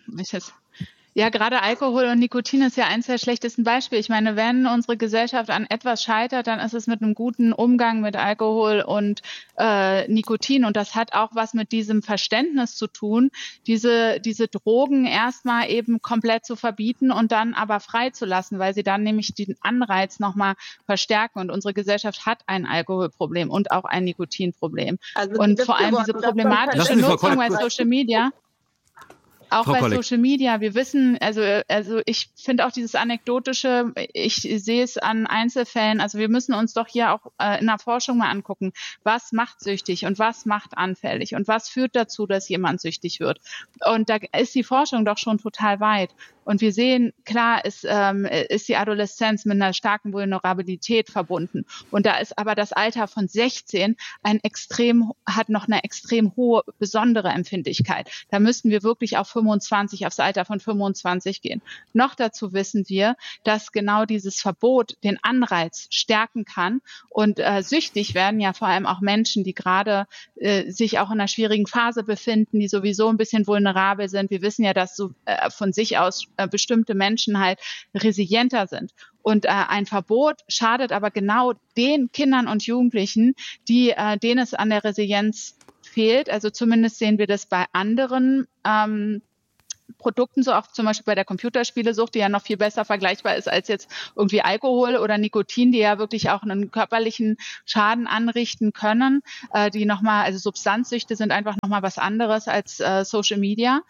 Ja, gerade Alkohol und Nikotin ist ja eins der schlechtesten Beispiele. Ich meine, wenn unsere Gesellschaft an etwas scheitert, dann ist es mit einem guten Umgang mit Alkohol und Nikotin. Und das hat auch was mit diesem Verständnis zu tun, diese Drogen erstmal eben komplett zu verbieten und dann aber freizulassen, weil sie dann nämlich den Anreiz nochmal verstärken. Und unsere Gesellschaft hat ein Alkoholproblem und auch ein Nikotinproblem. Also und vor allem diese problematische Nutzung bei Social Media. Auch Frau bei Kolleg. Social Media, wir wissen, also ich finde auch dieses Anekdotische, ich sehe es an Einzelfällen, also wir müssen uns doch hier auch in der Forschung mal angucken, was macht süchtig und was macht anfällig und was führt dazu, dass jemand süchtig wird. Und da ist die Forschung doch schon total weit. Und wir sehen, klar ist die Adoleszenz mit einer starken Vulnerabilität verbunden. Und da ist aber das Alter von 16 hat noch eine extrem hohe, besondere Empfindlichkeit. Da müssten wir wirklich auf 25, aufs Alter von 25 gehen. Noch dazu wissen wir, dass genau dieses Verbot den Anreiz stärken kann. Und süchtig werden ja vor allem auch Menschen, die gerade sich auch in einer schwierigen Phase befinden, die sowieso ein bisschen vulnerabel sind. Wir wissen ja, dass so von sich aus bestimmte Menschen halt resilienter sind. Und ein Verbot schadet aber genau den Kindern und Jugendlichen, denen es an der Resilienz fehlt. Also zumindest sehen wir das bei anderen Produkten, so auch zum Beispiel bei der Computerspielesucht, die ja noch viel besser vergleichbar ist als jetzt irgendwie Alkohol oder Nikotin, die ja wirklich auch einen körperlichen Schaden anrichten können. Also Substanzsüchte sind einfach nochmal was anderes als Social Media.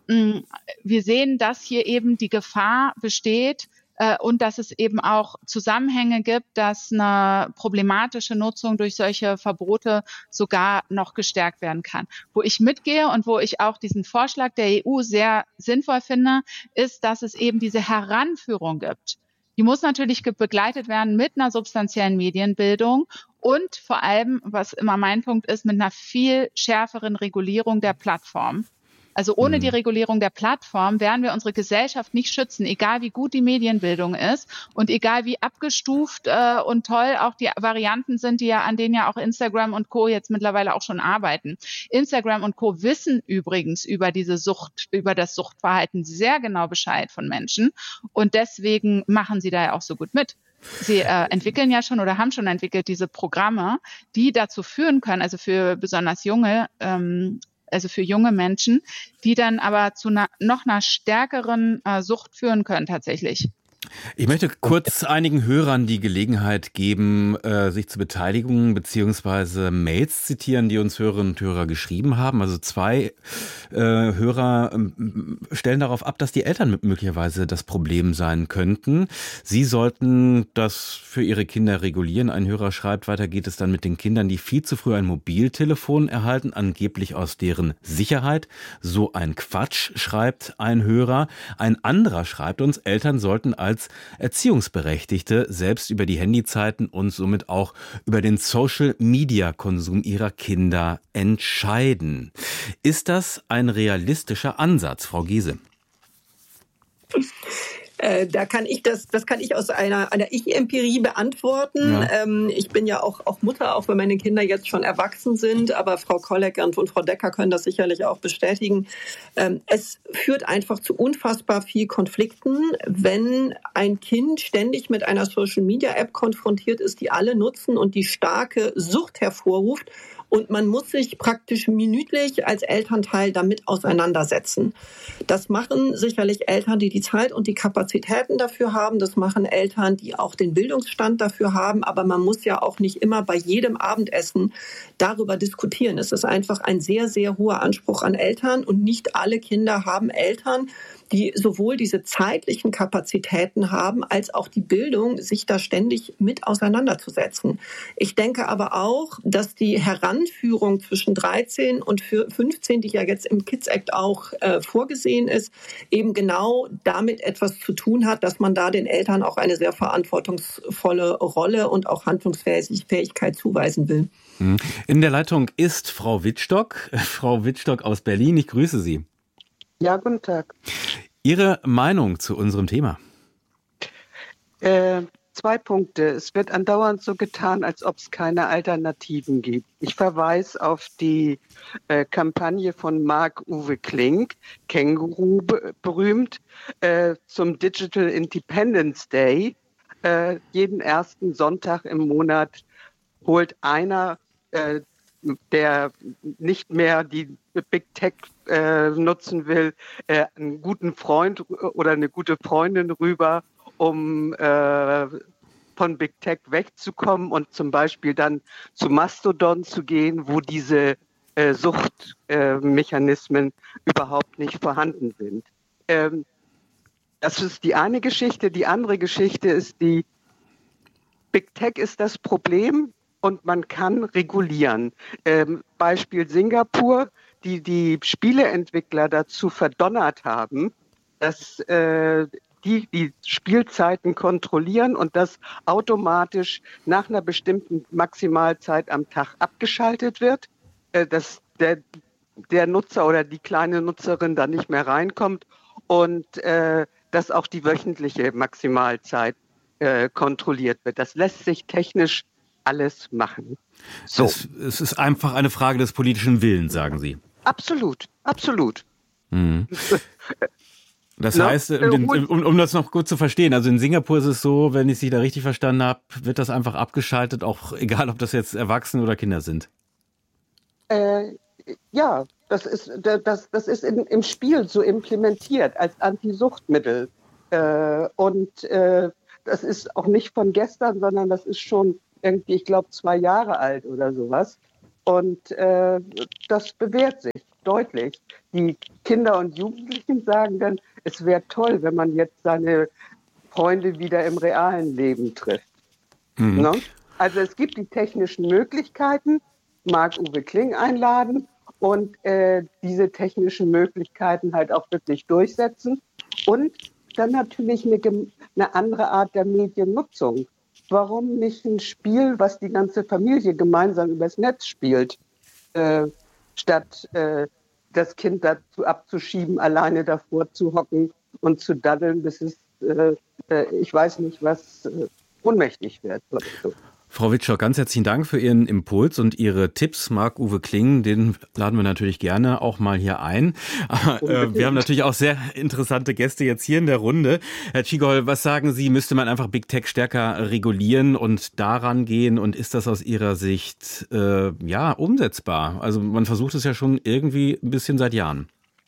Wir sehen, dass hier eben die Gefahr besteht, und dass es eben auch Zusammenhänge gibt, dass eine problematische Nutzung durch solche Verbote sogar noch gestärkt werden kann. Wo ich mitgehe und wo ich auch diesen Vorschlag der EU sehr sinnvoll finde, ist, dass es eben diese Heranführung gibt. Die muss natürlich begleitet werden mit einer substanziellen Medienbildung und vor allem, was immer mein Punkt ist, mit einer viel schärferen Regulierung der Plattform. Also ohne die Regulierung der Plattform werden wir unsere Gesellschaft nicht schützen, egal wie gut die Medienbildung ist und egal wie abgestuft und toll auch die Varianten sind, an denen ja auch Instagram und Co. jetzt mittlerweile auch schon arbeiten. Instagram und Co. wissen übrigens über das Suchtverhalten sehr genau Bescheid von Menschen und deswegen machen sie da ja auch so gut mit. Sie entwickeln ja schon oder haben schon entwickelt diese Programme, die dazu führen können, also für besonders junge Menschen, die dann aber zu noch einer stärkeren Sucht führen können tatsächlich. Ich möchte kurz einigen Hörern die Gelegenheit geben, sich zu beteiligen, beziehungsweise Mails zitieren, die uns Hörerinnen und Hörer geschrieben haben. Also 2 Hörer stellen darauf ab, dass die Eltern möglicherweise das Problem sein könnten. Sie sollten das für ihre Kinder regulieren. Ein Hörer schreibt, weiter geht es dann mit den Kindern, die viel zu früh ein Mobiltelefon erhalten, angeblich aus deren Sicherheit. So ein Quatsch, schreibt ein Hörer. Ein anderer schreibt uns, Eltern sollten als Erziehungsberechtigte selbst über die Handyzeiten und somit auch über den Social-Media-Konsum ihrer Kinder entscheiden. Ist das ein realistischer Ansatz, Frau Giese? Das kann ich aus einer Ich-Empirie beantworten. Ja. Ich bin ja auch Mutter, auch wenn meine Kinder jetzt schon erwachsen sind, aber Frau Kolleg und Frau Decker können das sicherlich auch bestätigen. Es führt einfach zu unfassbar viel Konflikten, wenn ein Kind ständig mit einer Social-Media-App konfrontiert ist, die alle nutzen und die starke Sucht hervorruft. Und man muss sich praktisch minütlich als Elternteil damit auseinandersetzen. Das machen sicherlich Eltern, die die Zeit und die Kapazitäten dafür haben. Das machen Eltern, die auch den Bildungsstand dafür haben. Aber man muss ja auch nicht immer bei jedem Abendessen darüber diskutieren. Es ist einfach ein sehr, sehr hoher Anspruch an Eltern. Und nicht alle Kinder haben Eltern, die sowohl diese zeitlichen Kapazitäten haben, als auch die Bildung, sich da ständig mit auseinanderzusetzen. Ich denke aber auch, dass die Heranführung zwischen 13 und 15, die ja jetzt im Kids Act auch vorgesehen ist, eben genau damit etwas zu tun hat, dass man da den Eltern auch eine sehr verantwortungsvolle Rolle und auch Handlungsfähigkeit zuweisen will. In der Leitung ist Frau Wittstock. Frau Wittstock aus Berlin, ich grüße Sie. Ja, guten Tag. Ihre Meinung zu unserem Thema? 2 Punkte. Es wird andauernd so getan, als ob es keine Alternativen gibt. Ich verweise auf die Kampagne von Marc-Uwe Klink, Känguru berühmt, zum Digital Independence Day. Jeden ersten Sonntag im Monat holt einer, der nicht mehr die Big Tech nutzen will, einen guten Freund oder eine gute Freundin rüber, um von Big Tech wegzukommen und zum Beispiel dann zu Mastodon zu gehen, wo diese Suchtmechanismen überhaupt nicht vorhanden sind. Das ist die eine Geschichte. Die andere Geschichte ist die Big Tech ist das Problem und man kann regulieren. Beispiel Singapur, die Spieleentwickler dazu verdonnert haben, dass die Spielzeiten kontrollieren und das automatisch nach einer bestimmten Maximalzeit am Tag abgeschaltet wird, dass der Nutzer oder die kleine Nutzerin da nicht mehr reinkommt und dass auch die wöchentliche Maximalzeit kontrolliert wird. Das lässt sich technisch alles machen. So. Es ist einfach eine Frage des politischen Willens, sagen Sie. Absolut, absolut. Mhm. Das heißt, um das noch gut zu verstehen, also in Singapur ist es so, wenn ich Sie da richtig verstanden habe, wird das einfach abgeschaltet, auch egal, ob das jetzt Erwachsene oder Kinder sind. Ja, das ist im Spiel so implementiert als Antisuchtmittel. Das ist auch nicht von gestern, sondern das ist schon irgendwie, ich glaube, 2 Jahre alt oder sowas. Und das bewährt sich deutlich. Die Kinder und Jugendlichen sagen dann, es wäre toll, wenn man jetzt seine Freunde wieder im realen Leben trifft. Mhm. No? Also es gibt die technischen Möglichkeiten, Marc-Uwe Kling einladen und diese technischen Möglichkeiten halt auch wirklich durchsetzen. Und dann natürlich eine andere Art der Mediennutzung. Warum nicht ein Spiel, was die ganze Familie gemeinsam übers Netz spielt, statt das Kind dazu abzuschieben, alleine davor zu hocken und zu daddeln, bis es, ich weiß nicht was, ohnmächtig wird. Frau Witschow, ganz herzlichen Dank für Ihren Impuls und Ihre Tipps. Marc-Uwe Kling, den laden wir natürlich gerne auch mal hier ein. Wir haben natürlich auch sehr interessante Gäste jetzt hier in der Runde. Herr Tschigol, was sagen Sie, müsste man einfach Big Tech stärker regulieren und daran gehen? Und ist das aus Ihrer Sicht umsetzbar? Also man versucht es ja schon irgendwie ein bisschen seit Jahren.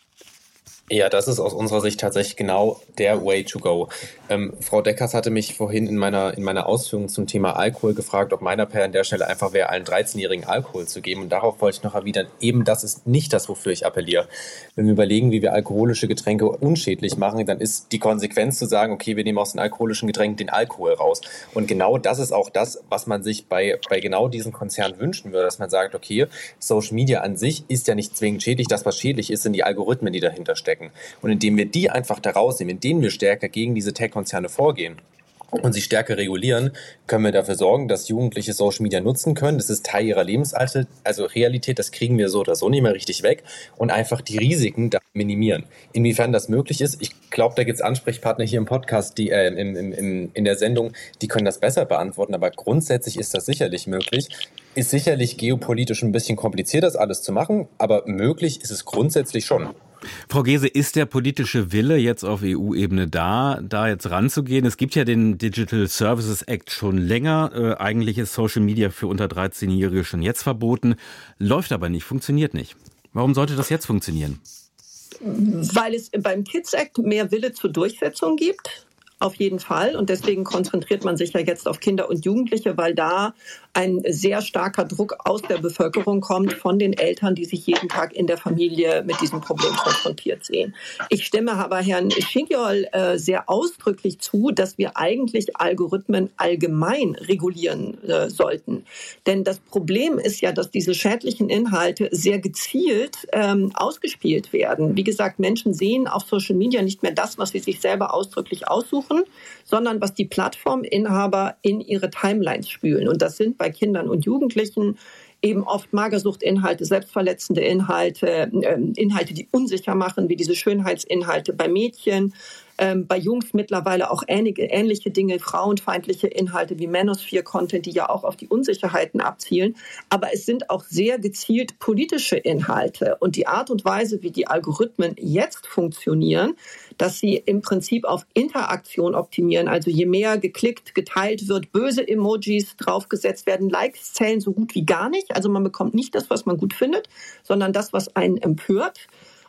Ja, das ist aus unserer Sicht tatsächlich genau der way to go. Frau Deckers hatte mich vorhin in meiner Ausführung zum Thema Alkohol gefragt, ob mein Appell an der Stelle einfach wäre, allen 13-Jährigen Alkohol zu geben. Und darauf wollte ich noch erwidern, eben das ist nicht das, wofür ich appelliere. Wenn wir überlegen, wie wir alkoholische Getränke unschädlich machen, dann ist die Konsequenz zu sagen, okay, wir nehmen aus den alkoholischen Getränken den Alkohol raus. Und genau das ist auch das, was man sich bei genau diesen Konzernen wünschen würde, dass man sagt, okay, Social Media an sich ist ja nicht zwingend schädlich. Das, was schädlich ist, sind die Algorithmen, die dahinter stecken. Und indem wir die einfach da rausnehmen, indem wir stärker gegen diese Tech-Konzerne vorgehen und sie stärker regulieren, können wir dafür sorgen, dass Jugendliche Social Media nutzen können. Das ist Teil ihrer Lebensalltag, also Realität, das kriegen wir so oder so nicht mehr richtig weg und einfach die Risiken da minimieren. Inwiefern das möglich ist, ich glaube, da gibt es Ansprechpartner hier im Podcast, die in der Sendung, die können das besser beantworten, aber grundsätzlich ist das sicherlich möglich. Ist sicherlich geopolitisch ein bisschen kompliziert, das alles zu machen, aber möglich ist es grundsätzlich schon. Frau Gese, ist der politische Wille jetzt auf EU-Ebene da jetzt ranzugehen? Es gibt ja den Digital Services Act schon länger. Eigentlich ist Social Media für unter 13-Jährige schon jetzt verboten. Läuft aber nicht, funktioniert nicht. Warum sollte das jetzt funktionieren? Weil es beim Kids Act mehr Wille zur Durchsetzung gibt. Auf jeden Fall. Und deswegen konzentriert man sich ja jetzt auf Kinder und Jugendliche, weil da ein sehr starker Druck aus der Bevölkerung kommt von den Eltern, die sich jeden Tag in der Familie mit diesem Problem konfrontiert sehen. Ich stimme aber Herrn Tschigol sehr ausdrücklich zu, dass wir eigentlich Algorithmen allgemein regulieren sollten. Denn das Problem ist ja, dass diese schädlichen Inhalte sehr gezielt ausgespielt werden. Wie gesagt, Menschen sehen auf Social Media nicht mehr das, was sie sich selber ausdrücklich aussuchen, sondern was die Plattforminhaber in ihre Timelines spülen. Und das sind bei Kindern und Jugendlichen eben oft Magersuchtinhalte, selbstverletzende Inhalte, Inhalte, die unsicher machen, wie diese Schönheitsinhalte bei Mädchen. Bei Jungs mittlerweile auch ähnliche Dinge, frauenfeindliche Inhalte wie Manosphere-Content, die ja auch auf die Unsicherheiten abzielen. Aber es sind auch sehr gezielt politische Inhalte. Und die Art und Weise, wie die Algorithmen jetzt funktionieren, dass sie im Prinzip auf Interaktion optimieren. Also je mehr geklickt, geteilt wird, böse Emojis draufgesetzt werden, Likes zählen so gut wie gar nicht. Also man bekommt nicht das, was man gut findet, sondern das, was einen empört.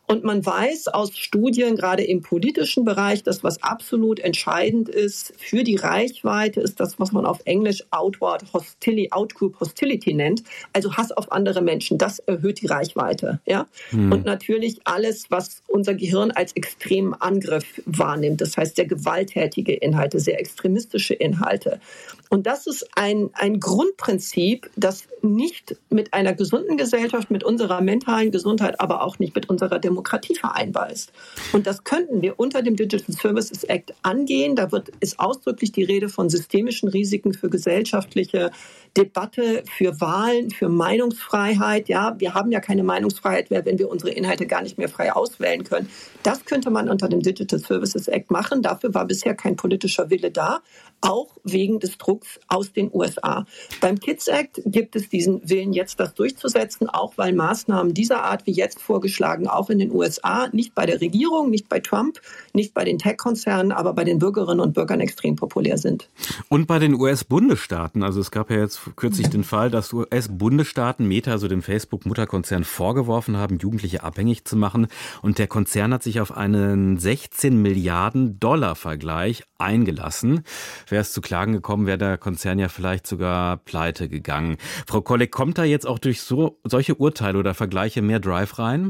Und man weiß aus Studien, gerade im politischen Bereich, dass was absolut entscheidend ist für die Reichweite, ist das, was man auf Englisch Outgroup Hostility nennt, also Hass auf andere Menschen. Das erhöht die Reichweite. Ja? Und natürlich alles, was unser Gehirn als extremen Angriff wahrnimmt. Das heißt, sehr gewalttätige Inhalte, sehr extremistische Inhalte. Und das ist ein Grundprinzip, das nicht mit einer gesunden Gesellschaft, mit unserer mentalen Gesundheit, aber auch nicht mit unserer Demokratie vereinbar ist. Und das könnten wir unter dem Digital Services Act angehen. Da ist ausdrücklich die Rede von systemischen Risiken für gesellschaftliche Debatte, für Wahlen, für Meinungsfreiheit. Ja, wir haben ja keine Meinungsfreiheit mehr, wenn wir unsere Inhalte gar nicht mehr frei auswählen können. Das könnte man unter dem Digital Services Act machen. Dafür war bisher kein politischer Wille da, auch wegen des Drucks aus den USA. Beim Kids Act gibt es diesen Willen, jetzt das durchzusetzen, auch weil Maßnahmen dieser Art wie jetzt vorgeschlagen auch in den USA nicht bei der Regierung, nicht bei Trump, nicht bei den Tech-Konzernen, aber bei den Bürgerinnen und Bürgern extrem populär sind. Und bei den US-Bundesstaaten. Also es gab ja jetzt kürzlich den Fall, dass US-Bundesstaaten Meta, also dem Facebook-Mutterkonzern, vorgeworfen haben, Jugendliche abhängig zu machen. Und der Konzern hat sich auf einen 16 Milliarden $ Vergleich eingelassen. Wäre es zu Klagen gekommen, wäre der Konzern ja vielleicht sogar pleite gegangen. Frau Kolleg, kommt da jetzt auch durch solche Urteile oder Vergleiche mehr Drive rein?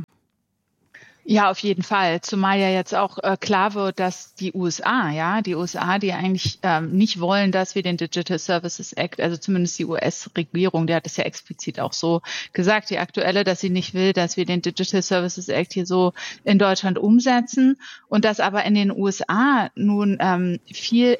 Ja, auf jeden Fall. Zumal ja jetzt auch klar wird, dass die USA, die eigentlich nicht wollen, dass wir den Digital Services Act, also zumindest die US-Regierung, die hat es ja explizit auch so gesagt, die aktuelle, dass sie nicht will, dass wir den Digital Services Act hier so in Deutschland umsetzen und dass aber in den USA nun viel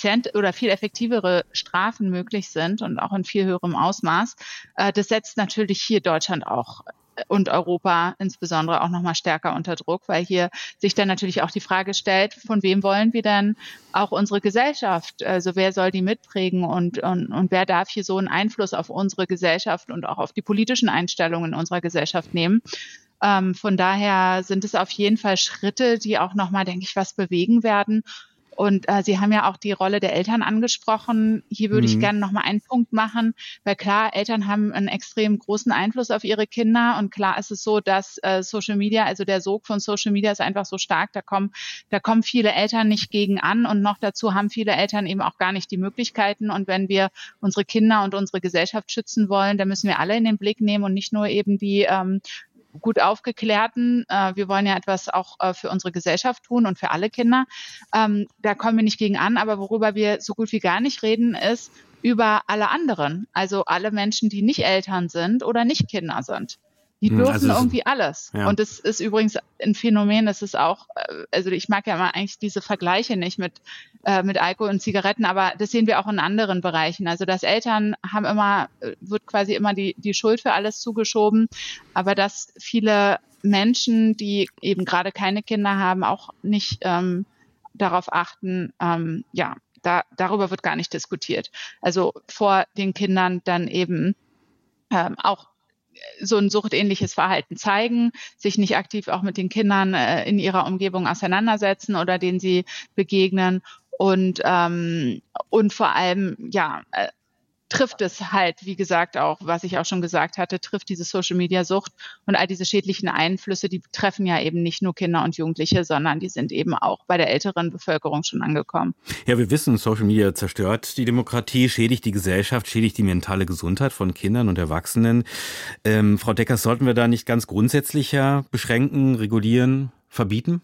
effektivere Strafen möglich sind und auch in viel höherem Ausmaß. Das setzt natürlich hier Deutschland auch und Europa insbesondere auch nochmal stärker unter Druck, weil hier sich dann natürlich auch die Frage stellt, von wem wollen wir denn auch unsere Gesellschaft, also wer soll die mitprägen und wer darf hier so einen Einfluss auf unsere Gesellschaft und auch auf die politischen Einstellungen in unserer Gesellschaft nehmen. Von daher sind es auf jeden Fall Schritte, die auch nochmal, denke ich, was bewegen werden. Und Sie haben ja auch die Rolle der Eltern angesprochen. Hier würde ich gerne noch mal einen Punkt machen, weil klar, Eltern haben einen extrem großen Einfluss auf ihre Kinder und klar ist es so, dass Social Media, also der Sog von Social Media ist einfach so stark, da kommen viele Eltern nicht gegen an und noch dazu haben viele Eltern eben auch gar nicht die Möglichkeiten und wenn wir unsere Kinder und unsere Gesellschaft schützen wollen, dann müssen wir alle in den Blick nehmen und nicht nur eben die gut aufgeklärten. Wir wollen ja etwas auch für unsere Gesellschaft tun und für alle Kinder. Da kommen wir nicht gegen an, aber worüber wir so gut wie gar nicht reden, ist über alle anderen. Also alle Menschen, die nicht Eltern sind oder nicht Kinder sind. Die dürfen irgendwie alles. Ja. Und es ist übrigens ein Phänomen, das ist auch, also ich mag ja immer eigentlich diese Vergleiche nicht mit Alkohol und Zigaretten, aber das sehen wir auch in anderen Bereichen. Also dass Eltern wird quasi immer die Schuld für alles zugeschoben, aber dass viele Menschen, die eben gerade keine Kinder haben, auch nicht darauf achten, darüber wird gar nicht diskutiert. Also vor den Kindern dann eben auch so ein suchtähnliches Verhalten zeigen, sich nicht aktiv auch mit den Kindern in ihrer Umgebung auseinandersetzen oder denen sie begegnen und vor allem, trifft es halt, wie gesagt, auch, was ich auch schon gesagt hatte, trifft diese Social-Media-Sucht und all diese schädlichen Einflüsse, die treffen ja eben nicht nur Kinder und Jugendliche, sondern die sind eben auch bei der älteren Bevölkerung schon angekommen. Ja, wir wissen, Social Media zerstört die Demokratie, schädigt die Gesellschaft, schädigt die mentale Gesundheit von Kindern und Erwachsenen. Frau Deckers, sollten wir da nicht ganz grundsätzlicher beschränken, regulieren, verbieten?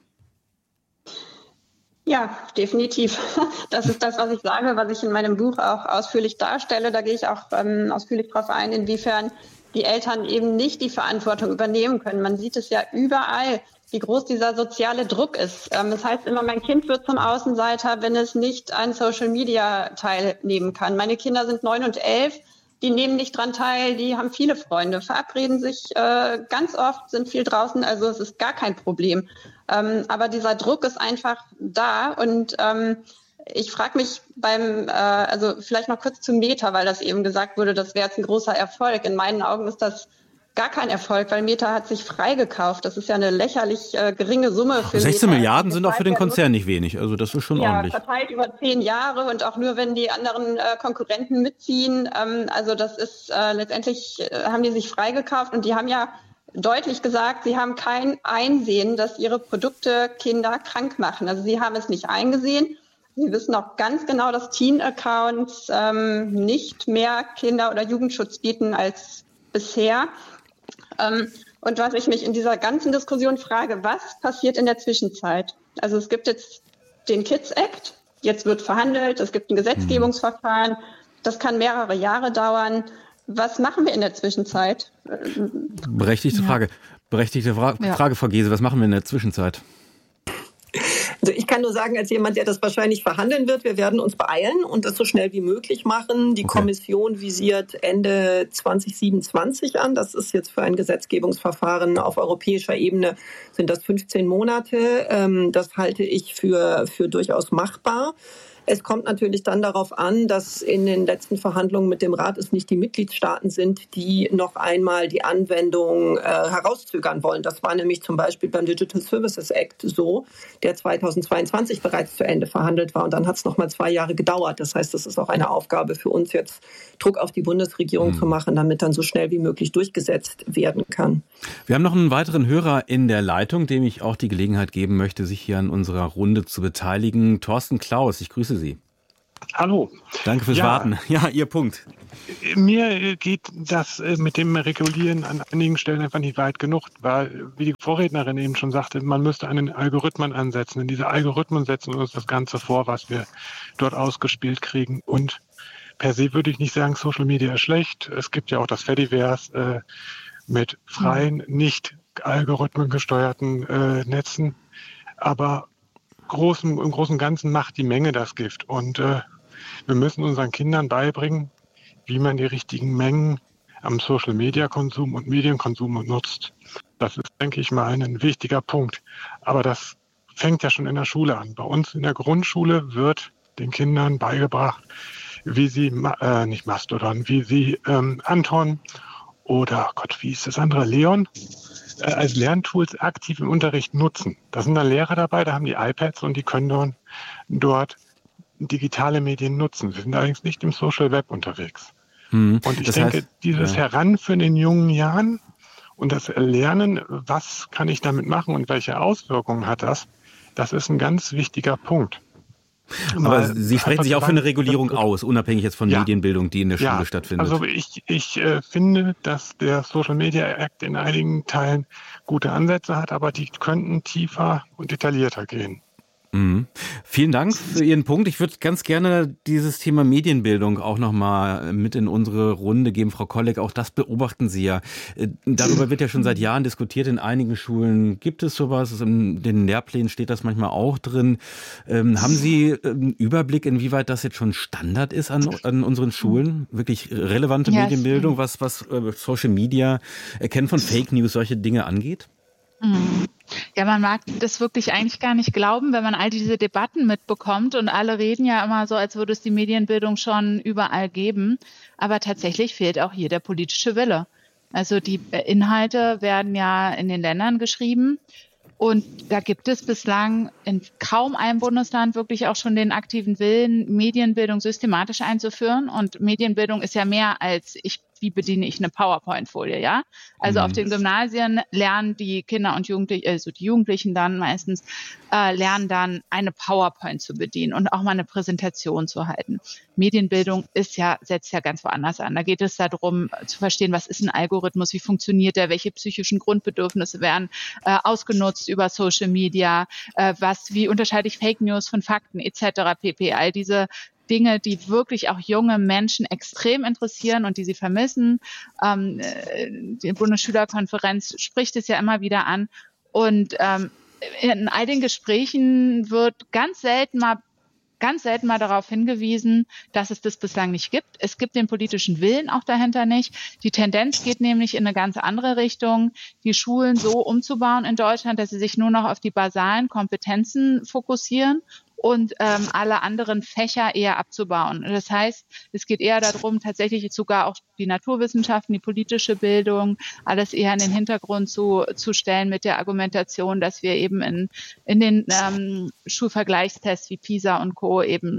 Ja, definitiv. Das ist das, was ich sage, was ich in meinem Buch auch ausführlich darstelle. Da gehe ich auch ausführlich darauf ein, inwiefern die Eltern eben nicht die Verantwortung übernehmen können. Man sieht es ja überall, wie groß dieser soziale Druck ist. Das heißt immer, mein Kind wird zum Außenseiter, wenn es nicht an Social Media teilnehmen kann. Meine Kinder sind 9 und 11. Die nehmen nicht dran teil, die haben viele Freunde, verabreden sich ganz oft, sind viel draußen, also es ist gar kein Problem. Aber dieser Druck ist einfach da und ich frage mich also vielleicht noch kurz zu Meta, weil das eben gesagt wurde, das wäre jetzt ein großer Erfolg. In meinen Augen ist das gar kein Erfolg, weil Meta hat sich freigekauft. Das ist ja eine lächerlich geringe Summe für 16 Meta. Milliarden sind auch für den Konzern nicht wenig. Also das ist schon ordentlich. Ja, verteilt über 10 Jahre und auch nur, wenn die anderen Konkurrenten mitziehen. Also das ist letztendlich haben die sich freigekauft und die haben ja deutlich gesagt, sie haben kein Einsehen, dass ihre Produkte Kinder krank machen. Also sie haben es nicht eingesehen. Sie wissen auch ganz genau, dass Teen-Accounts nicht mehr Kinder- oder Jugendschutz bieten als bisher. Und was ich mich in dieser ganzen Diskussion frage, was passiert in der Zwischenzeit? Also es gibt jetzt den Kids Act, jetzt wird verhandelt, es gibt ein Gesetzgebungsverfahren, das kann mehrere Jahre dauern. Was machen wir in der Zwischenzeit? Berechtigte Frage. Frage, Frau Gese, was machen wir in der Zwischenzeit? Also ich kann nur sagen, als jemand, der das wahrscheinlich verhandeln wird, wir werden uns beeilen und das so schnell wie möglich machen. Die Kommission visiert Ende 2027 an. Das ist jetzt für ein Gesetzgebungsverfahren auf europäischer Ebene, sind das 15 Monate. Das halte ich für durchaus machbar. Es kommt natürlich dann darauf an, dass in den letzten Verhandlungen mit dem Rat es nicht die Mitgliedstaaten sind, die noch einmal die Anwendung herauszögern wollen. Das war nämlich zum Beispiel beim Digital Services Act so, der 2022 bereits zu Ende verhandelt war. Und dann hat es noch mal 2 Jahre gedauert. Das heißt, das ist auch eine Aufgabe für uns jetzt, Druck auf die Bundesregierung zu machen, damit dann so schnell wie möglich durchgesetzt werden kann. Wir haben noch einen weiteren Hörer in der Leitung, dem ich auch die Gelegenheit geben möchte, sich hier an unserer Runde zu beteiligen. Thorsten Klaus, ich grüße Sie. Hallo. Danke fürs Warten. Ja, Ihr Punkt. Mir geht das mit dem Regulieren an einigen Stellen einfach nicht weit genug, weil, wie die Vorrednerin eben schon sagte, man müsste einen Algorithmen ansetzen. Und diese Algorithmen setzen uns das Ganze vor, was wir dort ausgespielt kriegen. Und per se würde ich nicht sagen, Social Media ist schlecht. Es gibt ja auch das Fediverse mit freien, nicht algorithmengesteuerten Netzen. Aber im Großen und Ganzen macht die Menge das Gift. Und wir müssen unseren Kindern beibringen, wie man die richtigen Mengen am Social-Media-Konsum und Medienkonsum nutzt. Das ist, denke ich mal, ein wichtiger Punkt. Aber das fängt ja schon in der Schule an. Bei uns in der Grundschule wird den Kindern beigebracht, wie sie, nicht Mastodon, wie sie Anton oder, wie ist das andere, Leon, als Lerntools aktiv im Unterricht nutzen. Da sind dann Lehrer dabei, da haben die iPads und die können dort digitale Medien nutzen. Sie sind allerdings nicht im Social Web unterwegs. Und ich denke, dieses Heranführen in jungen Jahren und das Lernen, was kann ich damit machen und welche Auswirkungen hat das, das ist ein ganz wichtiger Punkt. Aber Sie sprechen sich auch für eine Regulierung aus, unabhängig jetzt von Medienbildung, die in der Schule stattfindet. Also ich finde, dass der Social Media Act in einigen Teilen gute Ansätze hat, aber die könnten tiefer und detaillierter gehen. Vielen Dank für Ihren Punkt. Ich würde ganz gerne dieses Thema Medienbildung auch nochmal mit in unsere Runde geben. Frau Kolleg, auch das beobachten Sie ja. Darüber wird ja schon seit Jahren diskutiert. In einigen Schulen gibt es sowas. In den Lehrplänen steht das manchmal auch drin. Haben Sie einen Überblick, inwieweit das jetzt schon Standard ist an unseren Schulen? Wirklich relevante Medienbildung, was Social Media, Erkennen von Fake News, solche Dinge angeht? Ja, man mag das wirklich eigentlich gar nicht glauben, wenn man all diese Debatten mitbekommt und alle reden ja immer so, als würde es die Medienbildung schon überall geben. Aber tatsächlich fehlt auch hier der politische Wille. Also die Inhalte werden ja in den Ländern geschrieben und da gibt es bislang in kaum einem Bundesland wirklich auch schon den aktiven Willen, Medienbildung systematisch einzuführen. Und Medienbildung ist ja mehr als wie bediene ich eine PowerPoint-Folie, ja? Also auf den Gymnasien lernen die Kinder und Jugendlichen, also die Jugendlichen dann meistens, lernen dann eine PowerPoint zu bedienen und auch mal eine Präsentation zu halten. Medienbildung setzt ja ganz woanders an. Da geht es darum, zu verstehen, was ist ein Algorithmus, wie funktioniert der, welche psychischen Grundbedürfnisse werden ausgenutzt über Social Media, wie unterscheide ich Fake News von Fakten etc. pp. All diese Dinge, die wirklich auch junge Menschen extrem interessieren und die sie vermissen. Die Bundesschülerkonferenz spricht es ja immer wieder an. Und in all den Gesprächen wird ganz selten mal darauf hingewiesen, dass es das bislang nicht gibt. Es gibt den politischen Willen auch dahinter nicht. Die Tendenz geht nämlich in eine ganz andere Richtung, die Schulen so umzubauen in Deutschland, dass sie sich nur noch auf die basalen Kompetenzen fokussieren und alle anderen Fächer eher abzubauen. Das heißt, es geht eher darum, tatsächlich sogar auch die Naturwissenschaften, die politische Bildung, alles eher in den Hintergrund zu stellen mit der Argumentation, dass wir eben in den Schulvergleichstests wie PISA und Co. eben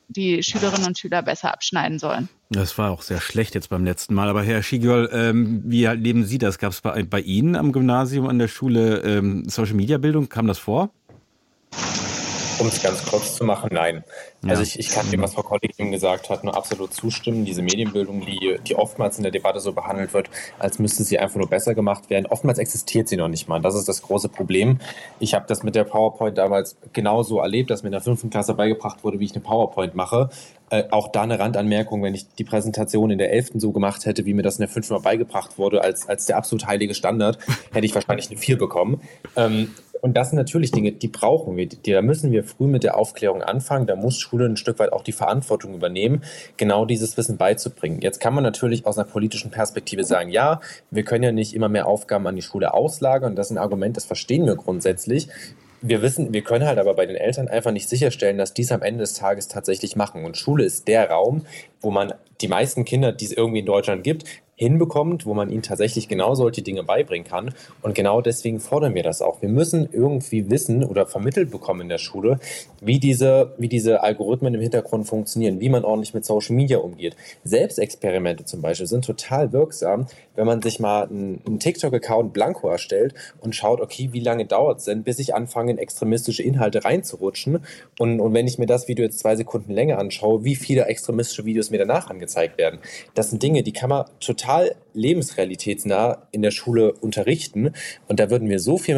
die Schülerinnen und Schüler besser abschneiden sollen. Das war auch sehr schlecht jetzt beim letzten Mal. Aber Herr Schiegel, wie erleben Sie das? Gab es bei Ihnen am Gymnasium, an der Schule Social-Media-Bildung? Kam das vor? Um es ganz kurz zu machen, nein. Ja. Also ich kann dem, was Frau Kollig eben gesagt hat, nur absolut zustimmen. Diese Medienbildung, die oftmals in der Debatte so behandelt wird, als müsste sie einfach nur besser gemacht werden. Oftmals existiert sie noch nicht mal. Das ist das große Problem. Ich habe das mit der PowerPoint damals genauso erlebt, dass mir in der 5. Klasse beigebracht wurde, wie ich eine PowerPoint mache. Auch da eine Randanmerkung, wenn ich die Präsentation in der 11. so gemacht hätte, wie mir das in der 5. Mal beigebracht wurde, als der absolut heilige Standard, hätte ich wahrscheinlich eine 4 bekommen. Und das sind natürlich Dinge, die brauchen wir. Da müssen wir früh mit der Aufklärung anfangen. Da muss Schule ein Stück weit auch die Verantwortung übernehmen, genau dieses Wissen beizubringen. Jetzt kann man natürlich aus einer politischen Perspektive sagen, ja, wir können ja nicht immer mehr Aufgaben an die Schule auslagern. Das ist ein Argument, das verstehen wir grundsätzlich. Wir können halt aber bei den Eltern einfach nicht sicherstellen, dass die es am Ende des Tages tatsächlich machen. Und Schule ist der Raum, wo man die meisten Kinder, die es irgendwie in Deutschland gibt, hinbekommt, wo man ihnen tatsächlich genau solche Dinge beibringen kann. Und genau deswegen fordern wir das auch. Wir müssen irgendwie wissen oder vermittelt bekommen in der Schule, wie diese Algorithmen im Hintergrund funktionieren, wie man ordentlich mit Social Media umgeht. Selbstexperimente zum Beispiel sind total wirksam, wenn man sich mal einen TikTok-Account blanko erstellt und schaut, okay, wie lange dauert es denn, bis ich anfange, in extremistische Inhalte reinzurutschen. Und wenn ich mir das Video jetzt 2 Sekunden länger anschaue, wie viele extremistische Videos mir danach angezeigt werden. Das sind Dinge, die kann man total lebensrealitätsnah in der Schule unterrichten. Und da würden wir so viel